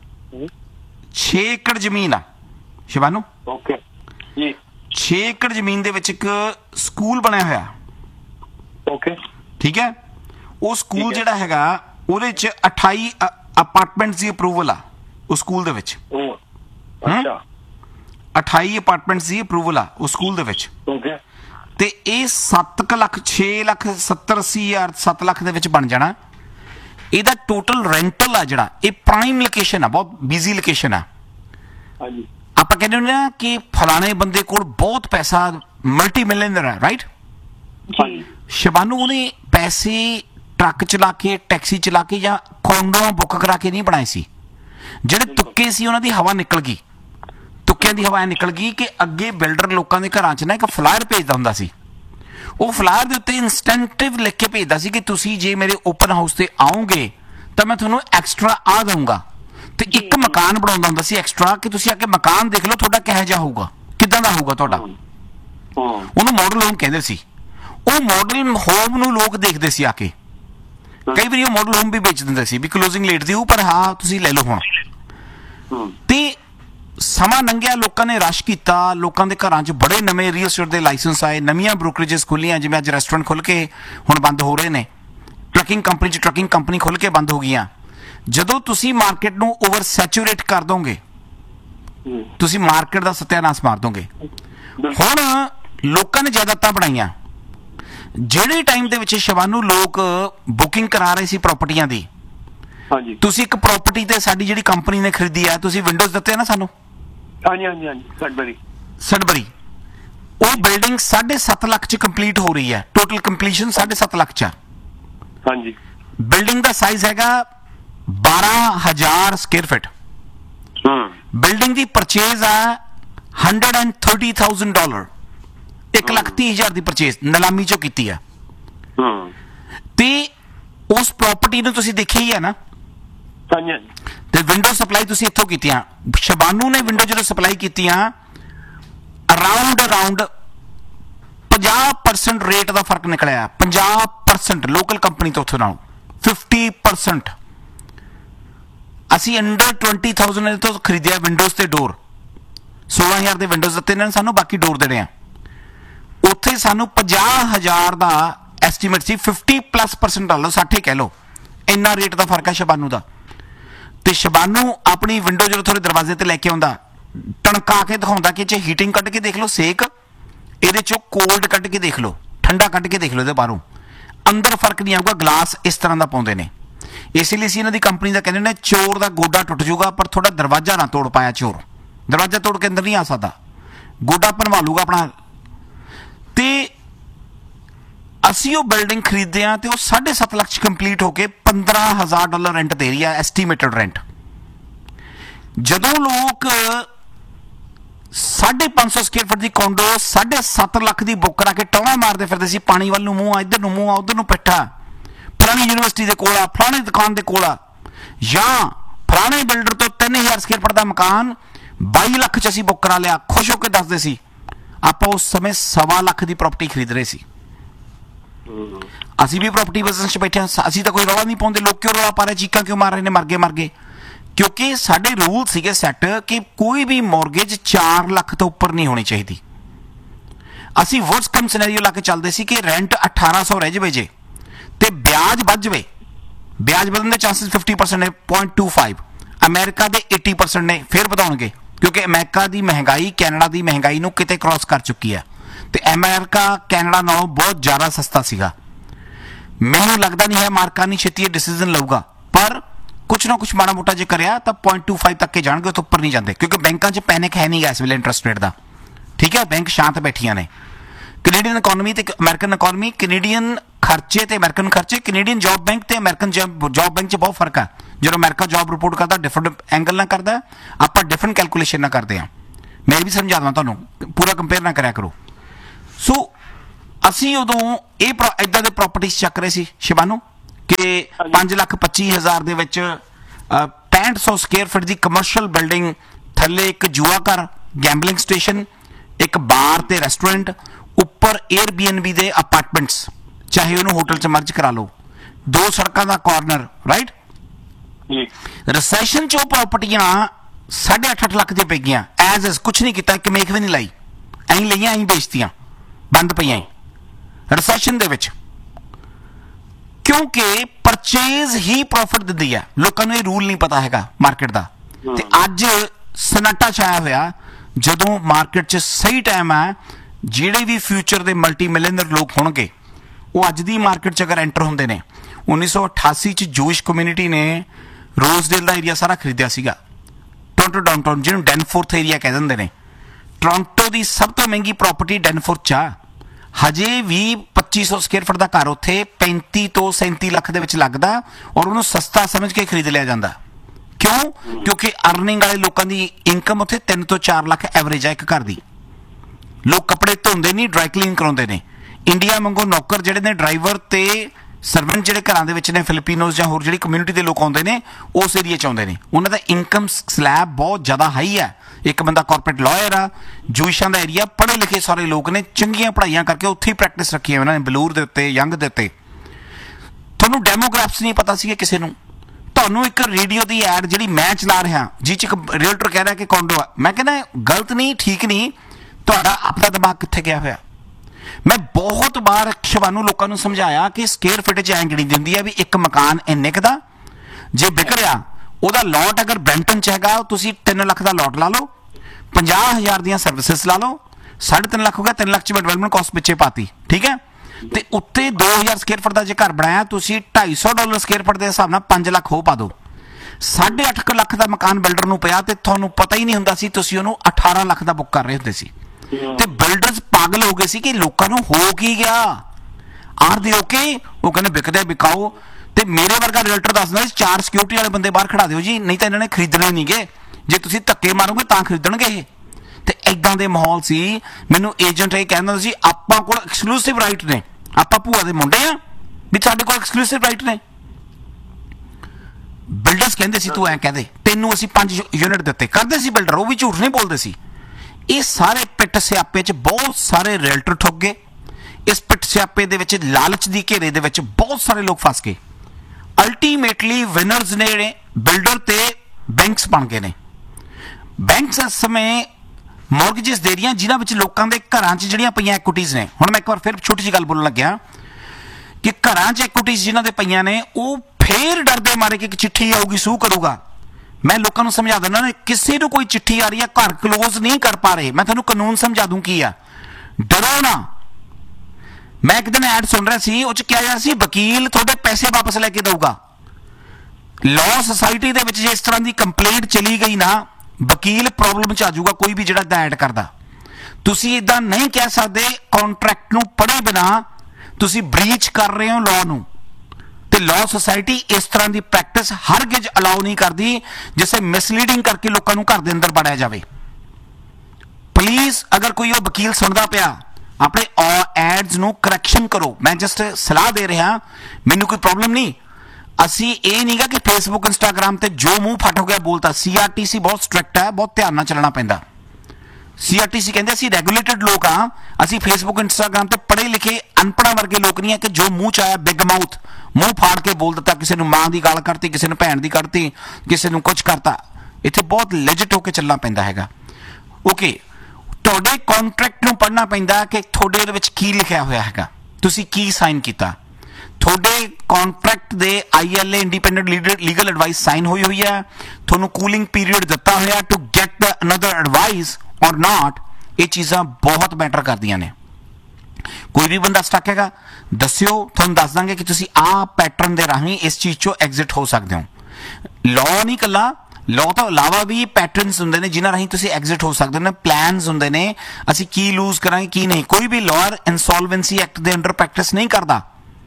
6 ਏਕੜ ਜ਼ਮੀਨ ਆ ਸ਼ਿਵਾਨੂ। ਓਕੇ ਜੀ 6 ਏਕੜ ਜ਼ਮੀਨ ਦੇ ਵਿੱਚ ਇੱਕ ਸਕੂਲ ਬਣਿਆ ਹੋਇਆ, ਓਕੇ ਠੀਕ ਹੈ। ਉਹ ਸਕੂਲ ਠੀਕ ਹੈ। ਜਿਹੜਾ ਹੈਗਾ ਉਹਦੇ ਚ 28 ਅਪਾਰਟਮੈਂਟਸ ਦੀ ਅਪਰੂਵਲ ਆ ਉਸ ਸਕੂਲ ਦੇ ਵਿੱਚ। ਉਹ ਅੱਛਾ 28 ਅਪਾਰਟਮੈਂਟਸ ਦੀ ਅਪਰੂਵਲ ਆ ਉਸ ਸਕੂਲ ਦੇ ਵਿੱਚ। ਓਕੇ ਤੇ ਇਹ 7 ਲੱਖ 6 ਲੱਖ 70 80 ਹਜ਼ਾਰ 7 ਲੱਖ ਦੇ ਵਿੱਚ ਬਣ ਜਾਣਾ। ਇਹਦਾ ਟੋਟਲ ਰੈਂਟਲ ਆ ਜਿਹੜਾ, ਇਹ ਪ੍ਰਾਈਮ ਲੋਕੇਸ਼ਨ ਆ, ਬਹੁਤ ਬਿਜ਼ੀ ਲੋਕੇਸ਼ਨ ਆ। ਹਾਂਜੀ ਆਪਾਂ ਕਹਿੰਦੇ ਹੁੰਦੇ ਆ ਕਿ ਫਲਾਣੇ ਬੰਦੇ ਕੋਲ ਬਹੁਤ ਪੈਸਾ, ਮਲਟੀ ਮਿਲੀਅਨਰ ਹੈ, ਰਾਈਟ। ਜੀ ਸ਼ਿਵਾਨੂ ਉਹਨੇ ਪੈਸੇ ਟਰੱਕ ਚਲਾ ਕੇ, ਟੈਕਸੀ ਚਲਾ ਕੇ ਜਾਂ ਕੋਂਡੋਆਂ ਬੁੱਕ ਕਰਾ ਕੇ ਨਹੀਂ ਬਣਾਏ ਸੀ। ਜਿਹੜੇ ਤੁੱਕੇ ਸੀ ਉਹਨਾਂ ਦੀ ਹਵਾ ਨਿਕਲ ਗਈ, ਤੁੱਕਿਆਂ ਦੀ ਹਵਾ ਨਿਕਲ ਗਈ ਕਿ ਅੱਗੇ ਬਿਲਡਰ ਲੋਕਾਂ ਦੇ ਘਰਾਂ 'ਚ ਨਾ ਇੱਕ ਫਲਾਇਰ ਭੇਜਦਾ ਹੁੰਦਾ ਸੀ। ਉਹ ਫਲਾਇਰ ਦੇ ਉੱਤੇ ਇਨਸਟੈਂਟਿਵ ਲਿਖ ਕੇ ਭੇਜਦਾ ਸੀ ਕਿ ਤੁਸੀਂ ਜੇ ਮੇਰੇ ਓਪਨ ਹਾਊਸ ਤੇ ਆਓਗੇ ਤਾਂ ਮੈਂ ਤੁਹਾਨੂੰ ਐਕਸਟਰਾ ਆ ਦਊਂਗਾ। ਤੇ ਇੱਕ ਮਕਾਨ ਬਣਾਉਂਦਾ ਹੁੰਦਾ ਸੀ ਐਕਸਟਰਾ, ਕਿ ਤੁਸੀਂ ਆ ਕੇ ਮਕਾਨ ਦੇਖ ਲਓ ਤੁਹਾਡਾ ਕਿਹੋ ਜਿਹਾ ਹੋਊਗਾ, ਕਿੱਦਾਂ ਦਾ ਹੋਊਗਾ ਤੁਹਾਡਾ। ਉਹਨੂੰ ਮਾਡਲ ਹੋਮ ਕਹਿੰਦੇ ਸੀ। ਉਹ ਮਾਡਲ ਹੋਮ ਨੂੰ ਲੋਕ ਦੇਖਦੇ ਸੀ ਆ ਕੇ। ਕਈ ਵਾਰੀ ਉਹ ਮਾਡਲ ਹੋਮ ਵੀ ਵੇਚ ਦਿੰਦੇ ਸੀ ਵੀ ਕਲੋਜ਼ਿੰਗ ਲੇਟ ਦੀ, ਪਰ ਹਾਂ ਤੁਸੀਂ ਲੈ ਲਓ ਹੁਣ। ਤੇ ਸਮਾਂ ਲੰਘਿਆ, ਲੋਕਾਂ ਨੇ ਰਸ਼ ਕੀਤਾ, ਲੋਕਾਂ ਦੇ ਘਰਾਂ 'ਚ ਬੜੇ ਨਵੇਂ ਰੀਅਲ ਸਟੇਟ ਦੇ ਲਾਇਸੈਂਸ ਆਏ, ਨਵੀਆਂ ਬ੍ਰੋਕਰੇਜਸ ਖੁੱਲੀਆਂ, ਜਿਵੇਂ ਅੱਜ ਰੈਸਟੋਰੈਂਟ ਖੁੱਲ ਕੇ ਹੁਣ ਬੰਦ ਹੋ ਰਹੇ ਨੇ, ਟਰੱਕਿੰਗ ਕੰਪਨੀ 'ਚ ਟਰੱਕਿੰਗ ਕੰਪਨੀ ਖੁੱਲ ਕੇ ਬੰਦ ਹੋ ਗਈਆਂ। ਜਦੋਂ ਤੁਸੀਂ ਮਾਰਕੀਟ ਨੂੰ ਓਵਰ ਸੈਚੂਰੇਟ ਕਰ ਦੋਗੇ, ਤੁਸੀਂ ਮਾਰਕੀਟ ਦਾ ਸਤਿਆਨਾਸ਼ ਮਾਰ ਦੋਗੇ। ਹੁਣ ਲੋਕਾਂ ਨੇ ਜਾਇਦਾਦਾਂ ਬਣਾਈਆਂ। ਜਿਹੜੇ ਟਾਈਮ ਦੇ ਵਿੱਚ ਸ਼ਿਵਾਨੂ ਲੋਕ ਬੁਕਿੰਗ ਕਰਾ ਰਹੇ ਸੀ ਪ੍ਰਾਪਰਟੀਆਂ ਦੀ, ਹਾਂਜੀ ਤੁਸੀਂ ਇੱਕ ਪ੍ਰਾਪਰਟੀ ਤੇ ਸਾਡੀ ਜਿਹੜੀ ਕੰਪਨੀ ਨੇ ਖਰੀਦੀ ਆ, ਤੁਸੀਂ ਵਿੰਡੋਜ਼ ਦਿੱਤੇ ਆ ਨਾ ਸਾਨੂੰ, ਹਾਂਜੀ ਹਾਂਜੀ ਹਾਂਜੀ ਸੈਡਬਰੀ ਸਡਬਰੀ। ਉਹ ਬਿਲਡਿੰਗ 7.5 ਲੱਖ 'ਚ ਕੰਪਲੀਟ ਹੋ ਰਹੀ ਹੈ। ਟੋਟਲ ਕੰਪਲੀਸ਼ਨ 7.5 ਲੱਖ 'ਚ ਆ। ਹਾਂਜੀ ਬਿਲਡਿੰਗ ਦਾ ਸਾਈਜ਼ ਹੈਗਾ 12,000 ਸਕੁਅਰ ਫੀਟ। ਬਿਲਡਿੰਗ ਦੀ ਪਰਚੇਜ਼ ਆ $130,000, $1,30,000 ਦੀ ਪਰਚੇਜ਼ ਨਿਲਾਮੀ 'ਚੋਂ ਕੀਤੀ ਆ। ਤੇ ਉਸ ਪ੍ਰਾਪਰਟੀ ਨੂੰ ਤੁਸੀਂ ਦੇਖਿਆ ਹੀ ਹੈ ਨਾ। ਹਾਂਜੀ ਹਾਂਜੀ ਤੇ ਵਿੰਡੋ ਸਪਲਾਈ ਤੁਸੀਂ ਇੱਥੋਂ ਕੀਤੀਆਂ। ਸ਼ਿਵਾਨੂ ਨੇ ਵਿੰਡੋ ਜਦੋਂ ਸਪਲਾਈ ਕੀਤੀਆਂ, ਅਰਾਊਂਡ 50% ਰੇਟ ਦਾ ਫਰਕ ਨਿਕਲਿਆ। 50% ਲੋਕਲ ਕੰਪਨੀ ਤੋਂ ਉੱਥੋਂ ਨਾਲੋਂ 50%। ਅਸੀਂ ਅੰਡਰ 20,000 ਤੋਂ ਖਰੀਦਿਆ ਵਿੰਡੋਜ਼ ਤੇ ਡੋਰ। 16,000 ਦੇ ਵਿੰਡੋਜ਼ ਦਿੱਤੇ ਨੇ ਸਾਨੂੰ, ਬਾਕੀ ਡੋਰ ਦੇਣੇ ਆ। ਉੱਥੇ ਸਾਨੂੰ 50,000 ਦਾ ਐਸਟੀਮੇਟ ਸੀ। 50+% ਲਾ ਲਓ, 60 ਕਹਿ ਲਓ, ਇੰਨਾ ਰੇਟ ਦਾ ਫਰਕ ਹੈ ਸ਼ਿਵਾਨੂ ਦਾ। ਤੇ ਸ਼ਿਵਾਨੂ ਆਪਣੀ ਵਿੰਡੋ ਜਦੋਂ ਤੁਹਾਡੇ ਦਰਵਾਜ਼ੇ ਤੇ ਲੈ ਕੇ ਆਉਂਦਾ, ਟਣਕਾ ਕੇ ਦਿਖਾਉਂਦਾ ਕਿ ਜੇ ਹੀਟਿੰਗ ਕੱਢ ਕੇ ਦੇਖ ਲਓ ਸੇਕ, ਇਹਦੇ ਚੋਂ ਕੋਲਡ ਕੱਢ ਕੇ ਦੇਖ ਲਓ, ਠੰਡਾ ਕੱਢ ਕੇ ਦੇਖ ਲਓ, ਇਹਦੇ ਬਾਹਰੋਂ ਅੰਦਰ ਫਰਕ ਨਹੀਂ ਆਊਗਾ। ਗਲਾਸ ਇਸ ਤਰ੍ਹਾਂ ਦਾ ਪਾਉਂਦੇ ਨੇ। ਇਸ ਲਈ ਅਸੀਂ ਇਹਨਾਂ ਦੀ ਕੰਪਨੀ ਦਾ ਕਹਿੰਦੇ ਨੇ ਚੋਰ ਦਾ ਗੋਡਾ ਟੁੱਟ ਜਾਊਗਾ, ਪਰ ਤੁਹਾਡਾ ਦਰਵਾਜ਼ਾ ਨਾ ਤੋੜ ਪਾਇਆ ਚੋਰ। ਦਰਵਾਜ਼ਾ ਤੋੜ ਕੇ ਅੰਦਰ ਨਹੀਂ ਆ ਸਕਦਾ, ਗੋਡਾ ਭਨਵਾ ਲੂਗਾ ਆਪਣਾ। ਤੇ ਅਸੀਂ ਉਹ ਬਿਲਡਿੰਗ ਖਰੀਦਦੇ ਆ ਤੇ ਉਹ 7.5 ਲੱਖ 'ਚ ਕੰਪਲੀਟ ਹੋ ਕੇ $15,000 ਰੈਂਟ ਦੇ ਰਹੀ ਆ, ਐਸਟੀਮੇਟਡ ਰੈਂਟ। ਜਦੋਂ ਲੋਕ 550 ਸਕੁਅਰ ਫੁੱਟ ਦੀ ਕੋਂਡੋ 7.5 ਲੱਖ ਦੀ ਬੁੱਕ ਕਰਾ ਕੇ ਟੌਣਾ ਮਾਰਦੇ ਫਿਰਦੇ ਸੀ, ਪਾਣੀ ਵੱਲ ਨੂੰ ਮੂੰਹ ਆ, ਇੱਧਰ ਨੂੰ ਮੂੰਹ ਆ, ਉੱਧਰ ਨੂੰ ਪਿੱਠਾ, ਫਲਾਣੀ ਯੂਨੀਵਰਸਿਟੀ ਦੇ ਕੋਲ ਆ, ਫਲਾਣੀ ਦੁਕਾਨ ਦੇ ਕੋਲ ਆ, ਜਾਂ ਫਲਾਣੇ ਬਿਲਡਰ ਤੋਂ 3,000 ਸਕੁਅਰ ਫੁੱਟ ਦਾ ਮਕਾਨ 22 ਲੱਖ 'ਚ ਅਸੀਂ ਬੁੱਕ ਕਰਾ ਲਿਆ, ਖੁਸ਼ ਹੋ ਕੇ ਦੱਸਦੇ ਸੀ। ਆਪਾਂ ਉਸ ਸਮੇਂ 1.25 ਲੱਖ ਦੀ ਪ੍ਰਾਪਰਟੀ ਖਰੀਦ ਰਹੇ ਸੀ। ਅਸੀਂ ਵੀ ਪ੍ਰਾਪਰਟੀ ਬਿਜ਼ਨਸ 'ਚ ਬੈਠੇ ਹਾਂ। ਅਸੀਂ ਤਾਂ ਕੋਈ ਰੌਲਾ ਨਹੀਂ ਪਾਉਂਦੇ। ਲੋਕ ਕਿਉਂ ਰੌਲਾ ਪਾ ਰਹੇ, ਚੀਕਾਂ ਕਿਉਂ ਮਾਰ ਰਹੇ ਨੇ, ਮਰ ਗਏ। ਕਿਉਂਕਿ ਸਾਡੇ ਰੂਲ ਸੀਗੇ ਸੈੱਟ ਕਿ ਕੋਈ ਵੀ ਮੌਰਗੇਜ 4 ਲੱਖ ਤੋਂ ਉੱਪਰ ਨਹੀਂ ਹੋਣੀ ਚਾਹੀਦੀ। ਅਸੀਂ ਵਰਸਟ ਕਮ ਸਿਨੈਰੀਓ ਲਾ ਕੇ ਚੱਲਦੇ ਸੀ ਕਿ ਰੈਂਟ 1,800 ਰਹਿ ਜਾਵੇ ਜੇ ਤੇ ਵਿਆਜ ਵੱਧ ਜਾਵੇ। ਵਿਆਜ ਵਧਣ ਦੇ ਚਾਂਸਸ 50% ਨੇ, 0.25। ਅਮਰੀਕਾ ਦੇ 80% ਨੇ, ਫਿਰ ਵਧਾਉਣਗੇ ਕਿਉਂਕਿ ਅਮਰੀਕਾ ਦੀ ਮਹਿੰਗਾਈ ਕੈਨੇਡਾ ਦੀ ਮਹਿੰਗਾਈ ਨੂੰ ਕਿਤੇ ਕ੍ਰਾਸ ਕਰ ਚੁੱਕੀ ਹੈ। ਤੇ ਅਮਰੀਕਾ ਕੈਨੇਡਾ ਨਾਲੋਂ ਬਹੁਤ ਜ਼ਿਆਦਾ ਸਸਤਾ ਸੀਗਾ। ਮੈਨੂੰ ਲੱਗਦਾ ਨਹੀਂ ਹੈ ਅਮਰੀਕਾ ਨਹੀਂ ਛੇਤੀ ਇਹ ਡਿਸੀਜ਼ਨ ਲਊਗਾ, ਪਰ ਕੁਛ ਨਾ ਕੁਛ ਮਾੜਾ ਮੋਟਾ ਜੇ ਕਰਿਆ ਤਾਂ 0.25 ਤੱਕ ਕੇ ਜਾਣਗੇ, ਉਸ ਤੋਂ ਉੱਪਰ ਨਹੀਂ ਜਾਂਦੇ। ਕਿਉਂਕਿ ਬੈਂਕਾਂ 'ਚ ਪੈਨਿਕ ਹੈ ਨਹੀਂ ਗਾ ਇਸ ਵੇਲੇ ਇੰਟਰਸਟ ਰੇਟ ਦਾ, ਠੀਕ ਹੈ। ਬੈਂਕ ਸ਼ਾਂਤ ਬੈਠੀਆਂ ਨੇ। ਕੈਨੇਡੀਅਨ ਇਕਨੋਮੀ ਤੇ ਅਮਰੀਕਨ ਇਕਨੋਮੀ, ਕੈਨੇਡੀਅਨ ਖਰਚੇ ਤੇ ਅਮਰੀਕਨ ਖਰਚੇ, ਕੈਨੇਡੀਅਨ ਜੌਬ ਬੈਂਕ ਤੇ ਅਮਰੀਕਨ ਜੌਬ ਬੈਂਕ 'ਚ ਬਹੁਤ ਫਰਕ ਹੈ। ਜਦੋਂ ਅਮਰੀਕਾ ਜੌਬ ਰਿਪੋਰਟ ਕਰਦਾ ਡਿਫਰੈਂਟ ਐਂਗਲ ਨਾਲ ਕਰਦਾ, ਆਪਾਂ ਡਿਫਰੈਂਟ ਕੈਲਕੂਲੇਸ਼ਨ ਨਾਲ ਕਰਦੇ ਹਾਂ। ਮੈਂ ਵੀ ਸਮਝਾ ਦਵਾਂ ਤੁਹਾਨੂੰ, ਪੂਰਾ ਕੰਪੇਅਰ ਨਾ ਕਰਿਆ ਕਰੋ। ਸੋ ਅਸੀਂ ਉਦੋਂ ਇਹ ਇਦਾਂ ਦੇ ਪ੍ਰੋਪਰਟੀਜ਼ ਚੱਕ ਰਹੇ ਸੀ ਸ਼ਿਵਾਨੂ ਕਿ 5,25,000 ਦੇ ਵਿੱਚ 6500 ਸਕੁਅਰ ਫੁੱਟ ਦੀ ਕਮਰਸ਼ੀਅਲ ਬਿਲਡਿੰਗ, ਥੱਲੇ ਇੱਕ ਜੂਆ ਘਰ, ਗੈਂਬਲਿੰਗ ਸਟੇਸ਼ਨ, ਇੱਕ ਬਾਰ ਤੇ ਰੈਸਟੋਰੈਂਟ, ਉੱਪਰ 에ਅਰਬੀਐਨਬੀ ਦੇ ਅਪਾਰਟਮੈਂਟਸ, ਚਾਹੇ ਉਹਨੂੰ ਹੋਟਲ 'ਚ ਮਰਜ ਕਰਾ ਲਓ, 2 ਸੜਕਾਂ ਦਾ ਕਾਰਨਰ, ਰਾਈਟ। ਰਿਸੈਸ਼ਨ 'ਚ ਉਹ ਪ੍ਰਾਪਰਟੀਆਂ 8.5 ਲੱਖ ਦੇ ਪੈ ਗਈਆਂ, ਐਜ਼ ਐਜ਼ ਕੁਛ ਨਹੀਂ ਕੀਤਾ, ਇੱਕ ਮੇਖ ਵੀ ਨਹੀਂ ਲਾਈ, ਐਂ ਲਈਆਂ ਐਂ ਵੇਚਤੀਆਂ, ਬੰਦ ਪਈਆਂ ਰਿਸੈਸ਼ਨ ਦੇ ਵਿੱਚ, ਕਿਉਂਕਿ ਪਰਚੇਜ਼ ਹੀ ਪ੍ਰੋਫਿਟ ਦਿੰਦੀ ਹੈ। ਲੋਕਾਂ ਨੂੰ ਇਹ ਰੂਲ ਨਹੀਂ ਪਤਾ ਹੈਗਾ ਮਾਰਕੀਟ ਦਾ। ਤੇ ਅੱਜ ਸਨਾਟਾ ਛਾਇਆ ਹੋਇਆ, ਜਦੋਂ ਮਾਰਕੀਟ 'ਚ ਸਹੀ ਟਾਈਮ ਹੈ, ਜਿਹੜੇ ਵੀ ਫਿਊਚਰ ਦੇ ਮਲਟੀ ਮਿਲੀਅਨਰ ਲੋਕ ਹੋਣਗੇ ਉਹ ਅੱਜ ਦੀ ਮਾਰਕੀਟ 'ਚ ਅਗਰ ਐਂਟਰ ਹੁੰਦੇ ਨੇ। 1988 'ਚ ਜੂਇਸ਼ ਕਮਿਊਨਿਟੀ ਨੇ ਰੋਜ਼ਡੇਲ ਦਾ ਏਰੀਆ ਸਾਰਾ ਖਰੀਦਿਆ ਸੀਗਾ, ਟੋਰਾਂਟੋ ਡਾਊਨਟਾਊਨ, ਜਿਹਨੂੰ ਡੈਨਫੋਰਥ ਏਰੀਆ ਕਹਿ ਦਿੰਦੇ ਨੇ। ਟੋਰਾਂਟੋ ਦੀ ਸਭ ਤੋਂ ਮਹਿੰਗੀ ਪ੍ਰਾਪਰਟੀ ਡੈਨਫੋਰਥ 'ਚ ਆ। ਹਜੇ ਵੀ 2500 ਸਕੁਅਰ ਫੁੱਟ ਦਾ ਘਰ ਉੱਥੇ 35 ਤੋਂ 37 ਲੱਖ ਦੇ ਵਿੱਚ ਲੱਗਦਾ, ਔਰ ਉਹਨੂੰ ਸਸਤਾ ਸਮਝ ਕੇ ਖਰੀਦ ਲਿਆ ਜਾਂਦਾ। ਕਿਉਂ? ਕਿਉਂਕਿ ਅਰਨਿੰਗ ਵਾਲੇ ਲੋਕਾਂ ਦੀ ਇਨਕਮ ਉੱਥੇ 3 ਤੋਂ 4 ਲੱਖ ਐਵਰੇਜ ਆ ਇੱਕ ਘਰ ਦੀ। ਲੋਕ ਕੱਪੜੇ ਧੋਂਦੇ ਨਹੀਂ, ਡਰਾਈ ਕਲੀਨ ਕਰਾਉਂਦੇ ਨੇ। ਇੰਡੀਆ ਵਾਂਗੂ ਨੌਕਰ ਜਿਹੜੇ ਨੇ, ਡਰਾਈਵਰ ਤੇ ਸਰਵੈਂਟ ਜਿਹੜੇ ਘਰਾਂ ਦੇ ਵਿੱਚ ਨੇ, ਫਿਲੀਪੀਨੋਜ਼ ਜਾਂ ਹੋਰ ਜਿਹੜੀ ਕਮਿਊਨਿਟੀ ਦੇ ਲੋਕ ਆਉਂਦੇ ਨੇ, ਉਸ ਏਰੀਆ 'ਚ ਆਉਂਦੇ ਨੇ। ਉਹਨਾਂ ਦਾ ਇਨਕਮ ਸਲੈਬ ਬਹੁਤ ਜ਼ਿਆਦਾ ਹਾਈ ਹੈ। ਇੱਕ ਬੰਦਾ ਕਾਰਪੋਰੇਟ ਲਾਇਰ ਆ, ਜੂਇਸ਼ਾਂ ਦਾ ਏਰੀਆ, ਪੜ੍ਹੇ ਲਿਖੇ ਸਾਰੇ ਲੋਕ ਨੇ, ਚੰਗੀਆਂ ਪੜ੍ਹਾਈਆਂ ਕਰਕੇ ਉੱਥੇ ਹੀ ਪ੍ਰੈਕਟਿਸ ਰੱਖੀ ਹੈ ਉਹਨਾਂ ਨੇ, ਬਲੂਰ ਦੇ ਉੱਤੇ, ਯੰਗ ਦੇ ਉੱਤੇ। ਤੁਹਾਨੂੰ ਡੈਮੋਗ੍ਰਾਫਸ ਨਹੀਂ ਪਤਾ ਸੀਗਾ ਕਿਸੇ ਨੂੰ। ਤੁਹਾਨੂੰ ਇੱਕ ਰੇਡੀਓ ਦੀ ਐਡ ਜਿਹੜੀ ਮੈਂ ਚਲਾ ਰਿਹਾ, ਜਿਹ 'ਚ ਇੱਕ ਰੀਅਲਟਰ ਕਹਿ ਰਿਹਾ ਕਿ ਕੌਂਡੋ ਆ, ਮੈਂ ਕਹਿੰਦਾ ਗਲਤ ਨਹੀਂ, ਠੀਕ ਨਹੀਂ, ਤੁਹਾਡਾ ਆਪਣਾ ਦਿਮਾਗ ਕਿੱਥੇ ਗਿਆ ਹੋਇਆ। ਮੈਂ ਬਹੁਤ ਵਾਰ ਸ਼ਿਵਾਨੂ ਲੋਕਾਂ ਨੂੰ ਸਮਝਾਇਆ ਕਿ ਸਕੁਅਰ ਫੁੱਟ 'ਚ ਐਂ ਗਿਣੀ ਦਿੰਦੀ ਆ ਵੀ ਇੱਕ ਮਕਾਨ ਇੰਨੇ ਕੁ ਦਾ, ਜੇ ਵਿਕ ਰਿਹਾ ਉਹਦਾ ਲੋਟ ਅਗਰ ਬ੍ਰੈਂਟਨ 'ਚ ਹੈਗਾ, ਤੁਸੀਂ 3 ਲੱਖ ਦਾ ਲੋਟ ਲਾ ਲਓ, 50,000 ਦੀਆਂ ਸਰਵਿਸਿਜ਼ ਲਾ ਲਓ, 3.5 ਲੱਖ ਹੋ ਗਿਆ, 3 ਲੱਖ 'ਚ ਡਿਵੈਲਪਮੈਂਟ ਕਾਸਟ ਪਿੱਛੇ ਪਾਤੀ, ਠੀਕ ਹੈ। ਤੇ ਉੱਤੇ 2000 ਸਕੁਅਰ ਫੁੱਟ ਦਾ ਜੇ ਘਰ ਬਣਾਇਆ, ਤੁਸੀਂ $250 ਸਕੁਅਰ ਫੁੱਟ ਦੇ ਹਿਸਾਬ ਨਾਲ 5 ਲੱਖ ਹੋ ਪਾ ਦਿਓ। 8.5 ਲੱਖ ਦਾ ਮਕਾਨ ਬਿਲਡਰ ਨੂੰ ਪਿਆ, ਤੇ ਤੁਹਾਨੂੰ ਪਤਾ ਹੀ ਨਹੀਂ ਹੁੰਦਾ ਸੀ, ਤੁਸੀਂ ਉਹਨੂੰ 18 ਲੱਖ ਦਾ ਬੁੱਕ ਕਰ ਰਹੇ ਹੁੰਦੇ ਸੀ। ਤੇ ਬਿਲਡਰਸ ਪਾਗਲ ਹੋ ਗਏ ਸੀ ਕਿ ਲੋਕਾਂ ਨੂੰ ਹੋ ਕੀ ਗਿਆ, ਆਰ ਦੇ ਓਕੇ, ਉਹ ਕਹਿੰਦੇ ਵਿਕਦੇ ਵਿਕਾਓ। ਤੇ ਮੇਰੇ ਵਰਗਾ ਰੀਅਲਟਰ ਦੱਸਦਾ ਸੀ 4 ਸਿਕਿਉਰਿਟੀ ਵਾਲੇ ਬੰਦੇ ਬਾਹਰ ਖੜਾ ਦਿਓ ਜੀ, ਨਹੀਂ ਤਾਂ ਇਹਨਾਂ ਨੇ ਖਰੀਦਣੇ ਨਹੀਂਗੇ, ਜੇ ਤੁਸੀਂ ਧੱਕੇ ਮਾਰੋਗੇ ਤਾਂ ਖਰੀਦਣਗੇ ਇਹ। ਤੇ ਏਦਾਂ ਦੇ ਮਾਹੌਲ ਸੀ। ਮੈਨੂੰ ਏਜੰਟ ਇਹ ਕਹਿੰਦਾ ਸੀ, ਆਪਾਂ ਕੋਲ ਐਕਸਕਲੂਸਿਵ ਰਾਈਟ ਨੇ, ਆਪਾਂ ਭੂਆ ਦੇ ਮੁੰਡੇ ਆ ਵੀ ਸਾਡੇ ਕੋਲ ਐਕਸਕਲੂਸਿਵ ਰਾਈਟ ਨੇ। ਬਿਲਡਰਸ ਕਹਿੰਦੇ ਸੀ ਤੂੰ ਐਂ ਕਹਦੇ, ਤੈਨੂੰ ਅਸੀਂ 5 ਯੂਨਿਟ ਦਿੱਤੇ, ਕਰਦੇ ਸੀ ਬਿਲਡਰ, ਉਹ ਵੀ ਝੂਠ ਨਹੀਂ ਬੋਲਦੇ ਸੀ। ਇਹ ਸਾਰੇ ਪਿੱਟ ਸਿਆਪੇ 'ਚ ਬਹੁਤ ਸਾਰੇ ਰੀਅਲਟਰ ਠੁੱਕ ਗਏ। ਇਸ ਪਿੱਟ ਸਿਆਪੇ ਦੇ ਵਿੱਚ, ਲਾਲਚ ਦੀ ਘੇਰੇ ਦੇ ਵਿੱਚ ਬਹੁਤ ਸਾਰੇ ਲੋਕ ਫਸ ਗਏ। ਅਲਟੀਮੇਟਲੀ ਵਿਨਰਸ ਨੇ ਬਿਲਡਰ ਤੇ ਬੈਂਕਸ ਬਣ ਗਏ ਨੇ। ਬੈਂਕਸ ਇਸ ਸਮੇਂ ਮੌਰਗੇजेस ਦੇ ਰਹੀਆਂ, ਜਿਨ੍ਹਾਂ ਵਿੱਚ ਲੋਕਾਂ ਦੇ ਘਰਾਂ 'ਚ ਜਿਹੜੀਆਂ ਪਈਆਂ ਐਕੁਇਟੀਜ਼ ਨੇ। ਹੁਣ ਮੈਂ ਇੱਕ ਵਾਰ ਫਿਰ ਛੋਟੀ ਜਿਹੀ ਗੱਲ ਬੋਲਣ ਲੱਗਿਆ ਕਿ ਘਰਾਂ 'ਚ ਐਕੁਇਟੀਜ਼ ਜਿਨ੍ਹਾਂ ਦੇ ਪਈਆਂ ਨੇ, ਉਹ ਫੇਰ ਡਰਦੇ ਮਾਰੇ ਕਿ ਇੱਕ ਚਿੱਠੀ ਆਊਗੀ, ਸੂ ਕਰੂਗਾ। ਮੈਂ ਲੋਕਾਂ ਨੂੰ ਸਮਝਾ ਦਿੰਦਾ ਨਾ, ਕਿਸੇ ਨੂੰ ਕੋਈ ਚਿੱਠੀ ਆ ਰਹੀ ਹੈ, ਘਰ ਕਲੋਜ਼ ਨਹੀਂ ਕਰ ਪਾ ਰਹੇ, ਮੈਂ ਤੁਹਾਨੂੰ ਕਾਨੂੰਨ ਸਮਝਾ ਦੂੰ ਕੀ ਆ, ਡਰੋ ਨਾ। ਮੈਂ ਇੱਕ ਦਿਨ ਐਡ ਸੁਣ ਰਿਹਾ ਸੀ, ਉਹ 'ਚ ਕਿਹਾ ਜਾ ਰਿਹਾ ਸੀ ਵਕੀਲ ਤੁਹਾਡੇ ਪੈਸੇ ਵਾਪਸ ਲੈ ਕੇ ਦਊਗਾ। ਲਾਅ ਸੁਸਾਇਟੀ ਦੇ ਵਿੱਚ ਜੇ ਇਸ ਤਰ੍ਹਾਂ ਦੀ ਕੰਪਲੇਂਟ ਚਲੀ ਗਈ ਨਾ, ਵਕੀਲ ਪ੍ਰੋਬਲਮ 'ਚ ਆ ਜਾਊਗਾ, ਕੋਈ ਵੀ ਜਿਹੜਾ ਐਡ ਕਰਦਾ। ਤੁਸੀਂ ਇਦਾਂ ਨਹੀਂ ਕਹਿ ਸਕਦੇ, ਕੰਟਰੈਕਟ ਨੂੰ ਪੜ੍ਹੇ ਬਿਨਾ ਤੁਸੀਂ ਬ੍ਰੀਚ ਕਰ ਰਹੇ ਹੋ ਲਾਅ ਨੂੰ। ਤੇ ਲਾਅ ਸੁਸਾਇਟੀ ਇਸ ਤਰ੍ਹਾਂ ਦੀ ਪ੍ਰੈਕਟਿਸ ਹਰਗਿਜ਼ ਅਲਾਉ ਨਹੀਂ ਕਰਦੀ, ਜਿਸੇ ਮਿਸਲੀਡਿੰਗ ਕਰਕੇ ਲੋਕਾਂ ਨੂੰ ਘਰ ਦੇ ਅੰਦਰ ਵੜਿਆ ਜਾਵੇ। ਪਲੀਜ਼, ਅਗਰ ਕੋਈ ਉਹ ਵਕੀਲ ਸੁਣਦਾ ਪਿਆ, ਆਪਣੇ ਐਡਸ ਨੂੰ ਕਰੈਕਸ਼ਨ ਕਰੋ। ਮੈਂ ਜਸਟ ਸਲਾਹ ਦੇ ਰਿਹਾ, ਮੈਨੂੰ ਕੋਈ ਪ੍ਰੋਬਲਮ ਨਹੀਂ। ਅਸੀਂ ਇਹ ਨਹੀਂਗਾ ਕਿ ਫੇਸਬੁੱਕ ਇੰਸਟਾਗ੍ਰਾਮ ਤੇ ਜੋ ਮੂੰਹ ਫਟ ਹੋ ਗਿਆ ਬੋਲਤਾ। CRTC ਬਹੁਤ ਸਟ੍ਰਿਕਟ ਹੈ, ਬਹੁਤ ਧਿਆਨ ਨਾਲ ਚੱਲਣਾ ਪੈਂਦਾ। CRTC ਕਹਿੰਦੇ ਅਸੀਂ ਰੈਗੂਲੇਟਡ ਲੋਕ ਆ, ਅਸੀਂ ਫੇਸਬੁੱਕ ਇੰਸਟਾਗ੍ਰਾਮ ਤੇ ਪੜ੍ਹੇ ਲਿਖੇ ਅਨਪੜ੍ਹਾਂ ਵਰਗੇ ਲੋਕ ਨਹੀਂ ਹੈ ਕਿ ਜੋ ਮੂੰਹ ਚ ਆਇਆ ਬਿਗ ਮਾਊਥ, ਮੂੰਹ ਫਾੜ ਕੇ ਬੋਲ ਦਿੱਤਾ, ਕਿਸੇ ਨੂੰ ਮਾਂ ਦੀ ਗਾਲ ਕਰਤੀ, ਕਿਸੇ ਨੂੰ ਭੈਣ ਦੀ ਕੱਢਤੀ, ਕਿਸੇ ਨੂੰ ਕੁਝ ਕਰਤਾ। ਇੱਥੇ ਬਹੁਤ ਲੈਜਿਟ ਹੋ ਕੇ ਚੱਲਣਾ ਪੈਂਦਾ ਹੈਗਾ। ਓਕੇ, ਤੁਹਾਡੇ ਕੰਟਰੈਕਟ ਨੂੰ ਪੜ੍ਹਨਾ ਪੈਂਦਾ ਕਿ ਤੁਹਾਡੇ ਉਹਦੇ ਵਿੱਚ ਕੀ ਲਿਖਿਆ ਹੋਇਆ ਹੈਗਾ, ਤੁਸੀਂ ਕੀ ਸਾਈਨ ਕੀਤਾ। ਤੁਹਾਡੇ ਕੰਟਰੈਕਟ ਦੇ ILA independent legal advice sign ਹੋਈ ਹੋਈ ਹੈ, ਤੁਹਾਨੂੰ ਕੂਲਿੰਗ ਪੀਰੀਅਡ ਦਿੱਤਾ ਹੋਇਆ ਟੂ ਗੈਟ ਅਨਦਰ ਐਡਵਾਈਸ ਔਰ ਨਾਟ। ਇਹ ਚੀਜ਼ਾਂ ਬਹੁਤ ਮੈਟਰ ਕਰਦੀਆਂ ਨੇ। ਕੋਈ ਵੀ ਬੰਦਾ ਸਟਕ ਹੈਗਾ, ਦੱਸਿਓ, ਤੁਹਾਨੂੰ ਦੱਸ ਦਾਂਗੇ ਕਿ ਤੁਸੀਂ ਆਹ ਪੈਟਰਨ ਦੇ ਰਾਹੀਂ ਇਸ ਚੀਜ਼ ਚੋਂ ਐਗਜ਼ਿਟ ਹੋ ਸਕਦੇ ਹੋ। ਲਾਅ ਨਹੀਂ ਕੱਲਾ, ਲਾਅ ਤੋਂ ਇਲਾਵਾ ਵੀ ਪੈਟਰਨਸ ਹੁੰਦੇ ਨੇ ਜਿਨ੍ਹਾਂ ਰਾਹੀਂ ਤੁਸੀਂ ਐਗਜ਼ਿਟ ਹੋ ਸਕਦੇ ਨੇ, ਪਲਾਨਸ ਹੁੰਦੇ ਨੇ, ਅਸੀਂ ਕੀ ਲੂਜ਼ ਕਰਾਂਗੇ ਕੀ ਨਹੀਂ। ਕੋਈ ਵੀ ਲਾਇਰ ਇਨਸੋਲਵੈਂਸੀ ਐਕਟ ਦੇ ਅੰਡਰ ਪ੍ਰੈਕਟਿਸ ਨਹੀਂ ਕਰਦਾ।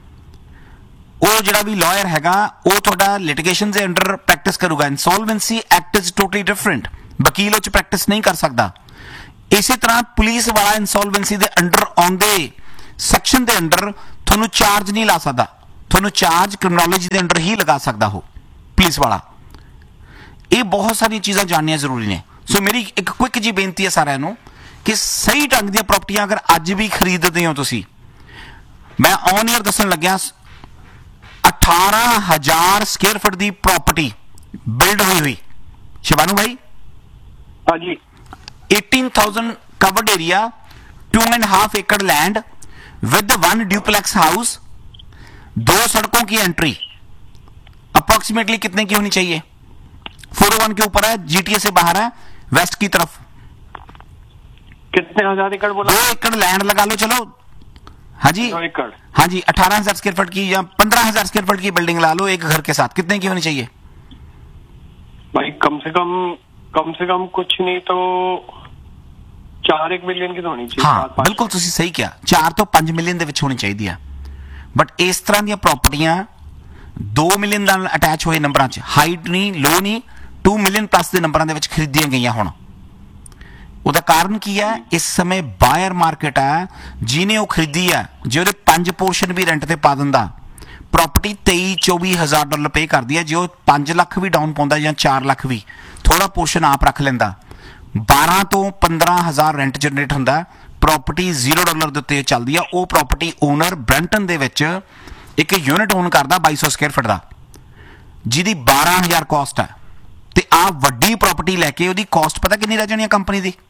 ਉਹ ਜਿਹੜਾ ਵੀ ਲਾਇਰ ਹੈਗਾ, ਉਹ ਤੁਹਾਡਾ ਲਿਟੀਗੇਸ਼ਨ ਦੇ ਅੰਡਰ ਪ੍ਰੈਕਟਿਸ ਕਰੂਗਾ। ਇਨਸੋਲਵੈਂਸੀ ਐਕਟ ਇਜ਼ ਟੋਟਲੀ ਡਿਫਰੈਂਟ, ਵਕੀਲ ਉਹ 'ਚ ਪ੍ਰੈਕਟਿਸ ਨਹੀਂ ਕਰ ਸਕਦਾ। ਇਸੇ ਤਰ੍ਹਾਂ ਪੁਲਿਸ ਵਾਲਾ ਇਨਸੋਲਵੈਂਸੀ ਦੇ ਅੰਡਰ ਆਉਂਦੇ ਸੈਕਸ਼ਨ ਦੇ ਅੰਡਰ ਤੁਹਾਨੂੰ ਚਾਰਜ ਨਹੀਂ ਲਾ ਸਕਦਾ, ਤੁਹਾਨੂੰ ਚਾਰਜ ਕ੍ਰਿਮਨੋਲੋਜੀ ਦੇ ਅੰਡਰ ਹੀ ਲਗਾ ਸਕਦਾ ਉਹ ਪੁਲਿਸ ਵਾਲਾ। ਇਹ ਬਹੁਤ ਸਾਰੀਆਂ ਚੀਜ਼ਾਂ ਜਾਣਨੀਆਂ ਜ਼ਰੂਰੀ ਨੇ। ਸੋ ਮੇਰੀ ਇੱਕ ਕੁਇਕ ਜੀ ਬੇਨਤੀ ਹੈ ਸਾਰਿਆਂ ਨੂੰ ਕਿ ਸਹੀ ਢੰਗ ਦੀਆਂ ਪ੍ਰਾਪਰਟੀਆਂ ਅਗਰ ਅੱਜ ਵੀ ਖਰੀਦਦੇ ਹੋ ਤੁਸੀਂ, ਮੈਂ ਔਨ ਈਅਰ ਦੱਸਣ ਲੱਗਿਆ 18,000 ਸਕੁਅਰ ਫੁੱਟ ਦੀ ਪ੍ਰਾਪਰਟੀ ਬਿਲਡ ਹੋਈ ਸ਼ਿਵਾਨੂ ਭਾਈ। हाँ जी 18,000 covered area, 2.5 एकड़ लैंड विद 1 ड्यूप्लेक्स हाउस, 2 सड़कों की एंट्री, अप्रोक्सीमेटली कितने की होनी चाहिए? 401 के ऊपर है, जीटीए से बाहर है, वेस्ट की तरफ। कितने हजार एकड़ बोला? 2 एकड़ लैंड लगा लो चलो। हाँ जी 2 एकड़। हाँ जी 18,000 स्क्वायर फुट की या 15,000 स्क्वायर फुट की बिल्डिंग ला लो एक घर के साथ, कितने की होनी चाहिए भाई? कम से कम कुछ नहीं तो 4-1 मिलियन की तो होनी चाहिए। हाँ बिल्कुल ਤੁਸੀਂ ਸਹੀ ਕਿਹਾ, 4 ਤੋਂ 5 ਮਿਲੀਅਨ ਦੇ ਵਿੱਚ ਹੋਣੀ ਚਾਹੀਦੀ ਆ। ਬਟ ਇਸ ਤਰ੍ਹਾਂ ਦੀਆਂ ਪ੍ਰਾਪਰਟੀਆਂ 2 ਮਿਲੀਅਨ ਨਾਲ ਅਟੈਚ ਹੋਏ ਨੰਬਰਾਂ 'ਚ, ਹਾਈਟ ਨਹੀਂ ਲੋ ਨਹੀਂ, 2 ਮਿਲੀਅਨ ਪਲੱਸ ਦੇ ਨੰਬਰਾਂ ਦੇ ਵਿੱਚ ਖਰੀਦੀਆਂ ਗਈਆਂ ਹੁਣ। ਉਹਦਾ ਕਾਰਨ ਕੀ ਹੈ? ਇਸ ਸਮੇਂ ਬਾਇਰ ਮਾਰਕੀਟ ਹੈ, ਜਿਹਨੇ ਉਹ ਖਰੀਦੀ ਹੈ ਜੇ ਉਹਦੇ 5 ਪੋਰਸ਼ਨ ਵੀ ਰੈਂਟ ਤੇ ਪਾ ਦਿੰਦਾ, ਪ੍ਰਾਪਰਟੀ 23-24 ਹਜ਼ਾਰ ਡਾਲਰ ਪੇ ਕਰਦੀ ਹੈ। ਜੇ ਉਹ 5 ਲੱਖ ਵੀ ਡਾਊਨ ਪਾਉਂਦਾ ਜਾਂ 4 ਲੱਖ ਵੀ, ਥੋੜਾ ਪੋਰਸ਼ਨ ਆਪ ਰੱਖ ਲੈਂਦਾ, 12 ਤੋਂ 15 ਹਜ਼ਾਰ ਰੈਂਟ ਜਨਰੇਟ ਹੁੰਦਾ। ਪ੍ਰਾਪਰਟੀ $0 ਦੇ ਉੱਤੇ ਚੱਲਦੀ ਆ। ਉਹ ਪ੍ਰਾਪਰਟੀ ਓਨਰ ਬ੍ਰੈਂਟਨ ਦੇ ਵਿੱਚ ਇੱਕ ਯੂਨਿਟ ਓਨ ਕਰਦਾ 2200 ਸਕੁਅਰ ਫੁੱਟ ਦਾ, ਜਿਹਦੀ 12,000 ਕਾਸਟ ਹੈ। ਤੇ ਆ ਵੱਡੀ ਪ੍ਰਾਪਰਟੀ ਲੈ ਕੇ ਉਹਦੀ ਕਾਸਟ ਪਤਾ ਕਿੰਨੀ ਰਹਿ ਜਾਣੀ ਹੈ ਕੰਪਨੀ ਦੀ?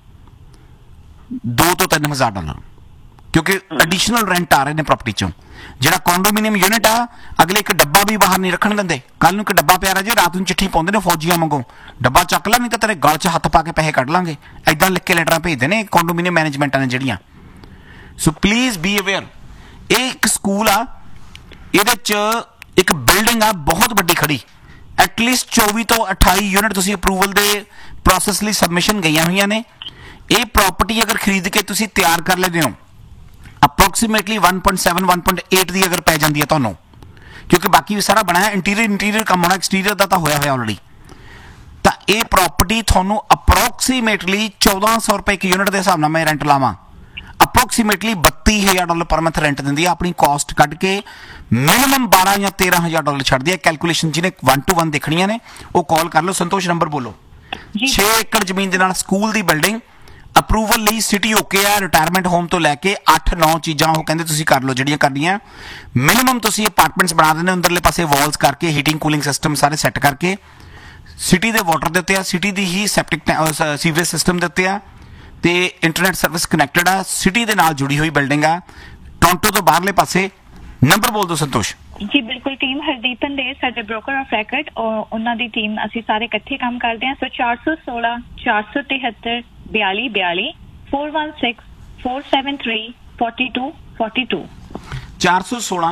2 ਤੋਂ 3 ਹਜ਼ਾਰ ਡਾਲਰ, ਕਿਉਂਕਿ ਐਡੀਸ਼ਨਲ ਰੈਂਟ ਆ ਰਹੇ ਨੇ ਪ੍ਰਾਪਰਟੀ ਚੋਂ। ਜਿਹੜਾ ਕੰਡੋਮੀਨੀਅਮ ਯੂਨਿਟ ਆ, ਅਗਲੇ ਇੱਕ ਡੱਬਾ ਵੀ ਬਾਹਰ ਨਹੀਂ ਰੱਖਣ ਦਿੰਦੇ। ਕੱਲ ਨੂੰ ਇੱਕ ਡੱਬਾ ਪਿਆ ਰਹਿ ਜੇ, ਰਾਤ ਨੂੰ ਚਿੱਠੀ ਪਾਉਂਦੇ ਨੇ ਫੌਜੀਆਂ ਵਾਂਗੂ, ਡੱਬਾ ਚੱਕ ਲੈ ਨਹੀਂ ਤਾਂ ਤੇਰੇ ਗਲ 'ਚ ਹੱਥ ਪਾ ਕੇ ਪੈਸੇ ਕੱਢ ਲਾਂਗੇ, ਐਦਾਂ ਲਿਖ ਕੇ ਲੈਟਰਾਂ ਭੇਜਦੇ ਨੇ ਕੰਡੋਮੀਨੀਅਮ ਮੈਨੇਜਮੈਂਟਾਂ ਨੇ ਜਿਹੜੀਆਂ। So please be aware. ਇਹ ਇੱਕ ਸਕੂਲ ਆ, ਇਹਦੇ 'ਚ ਇੱਕ ਬਿਲਡਿੰਗ ਆ ਬਹੁਤ ਵੱਡੀ ਖੜੀ, ਐਟਲੀਸਟ 24 ਤੋਂ 28 ਯੂਨਿਟ ਤੁਸੀਂ ਅਪਰੂਵਲ ਦੇ ਪ੍ਰੋਸੈਸ ਲਈ ਸਬਮਿਸ਼ਨ ਗਈਆਂ ਹੋਈਆਂ ਨੇ। ਇਹ ਪ੍ਰਾਪਰਟੀ ਅਗਰ ਖਰੀਦ ਕੇ ਤੁਸੀਂ ਤਿਆਰ ਕਰ ਲੈਂਦੇ ਹੋ, ਅਪਰੋਕਸੀਮੇਟਲੀ 1.7-1.8 ਦੀ ਅਗਰ ਪੈ ਜਾਂਦੀ ਹੈ ਤੁਹਾਨੂੰ, ਕਿਉਂਕਿ ਬਾਕੀ ਵੀ ਸਾਰਾ ਬਣਾਇਆ, ਇੰਟੀਰੀਅਰ ਕੰਮ ਹੋਣਾ, ਐਕਸਟੀਰੀਅਰ ਦਾ ਤਾਂ ਹੋਇਆ ਆਲਰੇਡੀ, ਤਾਂ ਇਹ ਪ੍ਰਾਪਰਟੀ ਤੁਹਾਨੂੰ ਅਪਰੋਕਸੀਮੇਟਲੀ 1400 ਰੁਪਏ ਇੱਕ ਯੂਨਿਟ ਦੇ ਹਿਸਾਬ ਨਾਲ ਮੈਂ ਰੈਂਟ ਲਾਵਾਂ, ਅਪਰੋਕਸੀਮੇਟਲੀ $32,000 ਪਰ ਮੰਥ ਰੈਂਟ ਦਿੰਦੀ ਹੈ। ਆਪਣੀ ਕਾਸਟ ਕੱਢ ਕੇ ਮਿਨੀਮਮ 12 ਜਾਂ 13,000 ਡਾਲਰ ਛੱਡਦੀ ਹੈ। ਕੈਲਕੂਲੇਸ਼ਨ ਜਿਹਨੇ 1 to 1 ਦੇਖਣੀਆਂ ਨੇ ਉਹ ਕਾਲ ਕਰ ਲਓ। ਸੰਤੋਸ਼ ਨੰਬਰ ਬੋਲੋ। 6 ਏਕੜ ਜ਼ਮੀਨ ਦੇ ਨਾਲ ਸਕੂਲ ਦੀ ਬਿਲਡਿੰਗ, ਅਪਰੂਵਲ ਲਈ ਸਿਟੀ ਓਕੇ ਆ, ਰਿਟਾਇਰਮੈਂਟ ਹੋਮ ਤੋਂ ਲੈ ਕੇ 8-9 ਚੀਜ਼ਾਂ ਉਹ ਕਹਿੰਦੇ ਤੁਸੀਂ ਕਰ ਲਓ ਜਿਹੜੀਆਂ ਕਰਨੀਆਂ। ਮਿਨੀਮਮ ਤੁਸੀਂ ਅਪਾਰਟਮੈਂਟਸ ਬਣਾ ਦਿੰਦੇ, ਅੰਦਰਲੇ ਪਾਸੇ ਵਾਲਸ ਕਰਕੇ, ਹੀਟਿੰਗ ਕੂਲਿੰਗ ਸਿਸਟਮ ਸਾਰੇ ਸੈੱਟ ਕਰਕੇ, ਸਿਟੀ ਦੇ ਵਾਟਰ ਦੇ ਉੱਤੇ ਆ, ਸਿਟੀ ਦੀ ਹੀ ਸੈਪਟਿਕ ਸੀਵਰੇਜ ਸਿਸਟਮ ਦੇ ਉੱਤੇ ਆ, ਤੇ ਇੰਟਰਨੈਟ ਸਰਵਿਸ ਕਨੈਕਟਡ ਆ, ਸਿਟੀ ਦੇ ਨਾਲ ਜੁੜੀ ਹੋਈ ਬਿਲਡਿੰਗ ਆ, ਟੋਰਾਂਟੋ ਤੋਂ ਬਾਹਰਲੇ ਪਾਸੇ। ਨੰਬਰ ਬੋਲ ਦਿਓ ਸੰਤੋਸ਼। ਜੀ ਬਿਲਕੁਲ, ਟੀਮ ਹਰਦੀਪਨ ਦੇ ਸਾਡੇ ਬ੍ਰੋਕਰ ਆਫ ਰੈਕਡ, ਉਹਨਾਂ ਦੀ ਟੀਮ ਅਸੀਂ ਸਾਰੇ ਇਕੱਠੇ ਕੰਮ ਕਰਦੇ ਹਾਂ। ਸੋ 416 473 4242 416 473 4242 416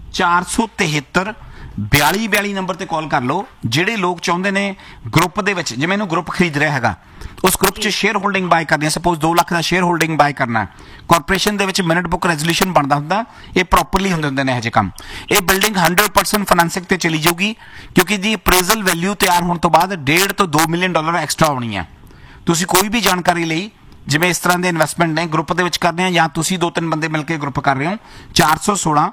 473 4242 ਨੰਬਰ ਤੇ ਕਾਲ ਕਰ ਲਓ। ਜਿਹੜੇ ਲੋਕ ਚਾਹੁੰਦੇ ਨੇ ਗਰੁੱਪ ਦੇ ਵਿੱਚ, ਜਿਵੇਂ ਇਹਨੂੰ ਗਰੁੱਪ ਖਰੀਦ ਰਿਹਾ ਹੈਗਾ, ਉਸ ਗਰੁੱਪ 'ਚ ਸ਼ੇਅਰ ਹੋਲਡਿੰਗ ਬਾਏ ਕਰਨੀ ਹੈ, ਸਪੋਜ਼ 2 ਲੱਖ ਦਾ ਸ਼ੇਅਰ ਹੋਲਡਿੰਗ ਬਾਏ ਕਰਨਾ, ਕਾਰਪੋਰੇਸ਼ਨ ਦੇ ਵਿੱਚ ਮਿੰਟ ਬੁੱਕ ਰੈਜ਼ੋਲੂਸ਼ਨ ਬਣਦਾ ਹੁੰਦਾ, ਇਹ ਪ੍ਰੋਪਰਲੀ ਹੁੰਦੇ ਨੇ ਇਹੋ ਜਿਹੇ ਕੰਮ। ਇਹ ਬਿਲਡਿੰਗ 100% ਫਾਈਨੈਂਸਿੰਗ ਤੇ ਚਲੀ ਜਾਊਗੀ, ਕਿਉਂਕਿ ਦੀ ਅਪਰੇਜ਼ਲ ਵੈਲਿਊ ਤਿਆਰ ਹੋਣ ਤੋਂ ਬਾਅਦ $1.5 ਤੋਂ $2 ਮਿਲੀਅਨ ਐਕਸਟਰਾ ਆਉਣੀ ਹੈ। ਤੁਸੀਂ ਕੋਈ ਵੀ ਜਾਣਕਾਰੀ ਲਈ, ਜਿਵੇਂ ਇਸ ਤਰ੍ਹਾਂ ਦੇ ਇਨਵੈਸਟਮੈਂਟ ਨੇ, ਗਰੁੱਪ ਦੇ ਵਿੱਚ ਕਰਦੇ ਆ ਜਾਂ ਤੁਸੀਂ 2-3 ਬੰਦੇ ਮਿਲ ਕੇ ਗਰੁੱਪ ਕਰ ਰਹੇ ਹੋ, 416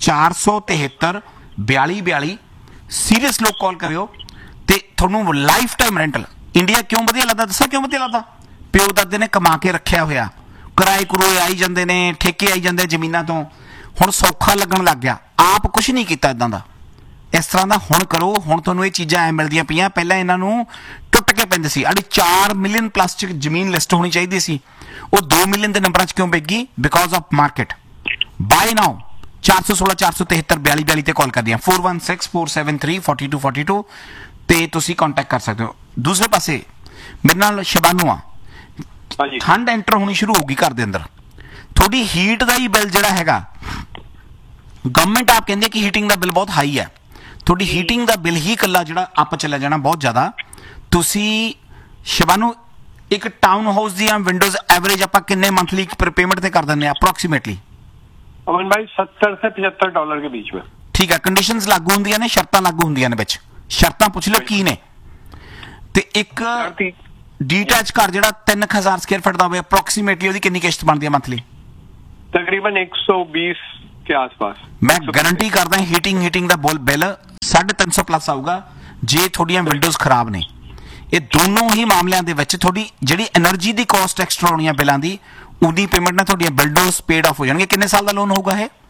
473 4242 ਸੀਰੀਅਸ ਲੋਕ ਕਾਲ ਕਰਿਓ ਤੇ ਤੁਹਾਨੂੰ ਲਾਈਫ ਟਾਈਮ ਰੈਂਟਲ। ਇੰਡੀਆ ਕਿਉਂ ਵਧੀਆ ਲੱਗਦਾ ਦੱਸਾਂ? ਕਿਉਂ ਵਧੀਆ ਲੱਗਦਾ? ਪਿਓ ਦਾਦੇ ਨੇ ਕਮਾ ਕੇ ਰੱਖਿਆ ਹੋਇਆ, ਕਿਰਾਏ ਕਰੋਏ ਆਈ ਜਾਂਦੇ ਨੇ, ਠੇਕੇ ਆਈ ਜਾਂਦੇ ਜ਼ਮੀਨਾਂ ਤੋਂ, ਹੁਣ ਸੌਖਾ ਲੱਗਣ ਲੱਗ ਗਿਆ। ਆਪ ਕੁਝ ਨਹੀਂ ਕੀਤਾ ਇਦਾਂ ਦਾ, ਇਸ ਤਰ੍ਹਾਂ ਦਾ ਹੁਣ ਕਰੋ। ਹੁਣ ਤੁਹਾਨੂੰ ਇਹ ਚੀਜ਼ਾਂ ਐ ਮਿਲਦੀਆਂ ਪਈਆਂ, ਪਹਿਲਾਂ ਇਹਨਾਂ ਨੂੰ ਟੁੱਟ ਕੇ ਪੈਂਦੇ ਸੀ। ਅੜੀ 4 ਮਿਲੀਅਨ ਪਲੱਸ ਚ ਜ਼ਮੀਨ ਲਿਸਟ ਹੋਣੀ ਚਾਹੀਦੀ ਸੀ, ਉਹ 2 ਮਿਲੀਅਨ ਦੇ ਨੰਬਰਾਂ 'ਚ ਕਿਉਂ ਵਿਕ ਗਈ? Because of market. ਬਾਏ ਨਾਓ 416 473 4242 ਤੇ ਕਾਲ ਕਰਦੀ ਆ, 416 473 4242 ਤੇ ਤੁਸੀਂ ਕੰਟੈਕਟ ਕਰ ਸਕਦੇ ਹੋ। ਦੂਸਰੇ ਪਾਸੇ ਮੇਰੇ ਨਾਲ ਸ਼ਿਵਾਨੂ ਆ, ਠੰਡ ਐਂਟਰ ਹੋਣੀ ਸ਼ੁਰੂ ਹੋਊਗੀ ਘਰ ਦੇ ਅੰਦਰ, ਤੁਹਾਡੀ ਹੀਟ ਦਾ ਹੀ ਬਿੱਲ ਜਿਹੜਾ ਹੈਗਾ, ਗਵਰਨਮੈਂਟ ਆਪ ਕਹਿੰਦੇ ਕਿ ਹੀਟਿੰਗ ਦਾ ਬਿੱਲ ਬਹੁਤ ਹਾਈ ਹੈ, ਤੁਹਾਡੀ ਹੀਟਿੰਗ ਦਾ ਬਿੱਲ ਹੀ ਇਕੱਲਾ ਜਿਹੜਾ ਅੱਪ ਚਲਾ ਜਾਣਾ ਬਹੁਤ ਜ਼ਿਆਦਾ। ਤੁਸੀਂ ਸ਼ਿਵਾਨੂ ਇੱਕ ਟਾਊਨ ਹਾਊਸ ਦੀਆਂ ਵਿੰਡੋਜ਼ ਐਵਰੇਜ ਆਪਾਂ ਕਿੰਨੇ ਮੰਥਲੀ ਪੇਮੈਂਟ ਤੇ ਕਰ ਦਿੰਦੇ ਆ ਅਪਰੋਕਸੀਮੇਟਲੀ? अमन भाई $70 से $75 के बीच में। ਠੀਕ ਹੈ, ਕੰਡੀਸ਼ਨਸ ਲਾਗੂ ਹੁੰਦੀਆਂ ਨੇ, ਸ਼ਰਤਾਂ ਲਾਗੂ ਹੁੰਦੀਆਂ ਨੇ ਵਿੱਚ, ਸ਼ਰਤਾਂ ਪੁੱਛ ਲਿਓ ਕੀ ਨੇ। ਤੇ ਇੱਕ ਡੀਟੈਚ ਘਰ ਜਿਹੜਾ 3000 ਸਕੁਅਰ ਫੁੱਟ ਦਾ ਹੋਵੇ, ਅਪਰੋਕਸੀਮੇਟਲੀ ਉਹਦੀ ਕਿੰਨੀ ਕਿਸ਼ਤ ਬਣਦੀ ਹੈ ਮੰਥਲੀ? तकरीबन 120 के आसपास। मैं गारंटी करदा हीटिंग ਦਾ ਬਿੱਲ 350 ਪਲੱਸ ਆਊਗਾ ਜੇ ਤੁਹਾਡੀਆਂ ਵਿੰਡੋਜ਼ ਖਰਾਬ ਨੇ। ਇਹ ਦੋਨੋਂ ਹੀ ਮਾਮਲਿਆਂ ਦੇ ਵਿੱਚ ਤੁਹਾਡੀ ਜਿਹੜੀ એનર્ਜੀ ਦੀ ਕਾਸਟ ਐਕਸਟਰਾ ਹੋਣੀ ਆ ਬਿੱਲਾਂ ਦੀ, ਉਹਦੀ ਪੇਮੈਂਟ ਨਾਲ ਤੁਹਾਡੀਆਂ ਵਿੰਡੋਜ਼ ਪੇਡ ਆਫ ਹੋ ਜਾਣਗੇ। ਕਿੰਨੇ ਸਾਲ ਦਾ ਲੋਨ ਹੋਊਗਾ ਇਹ?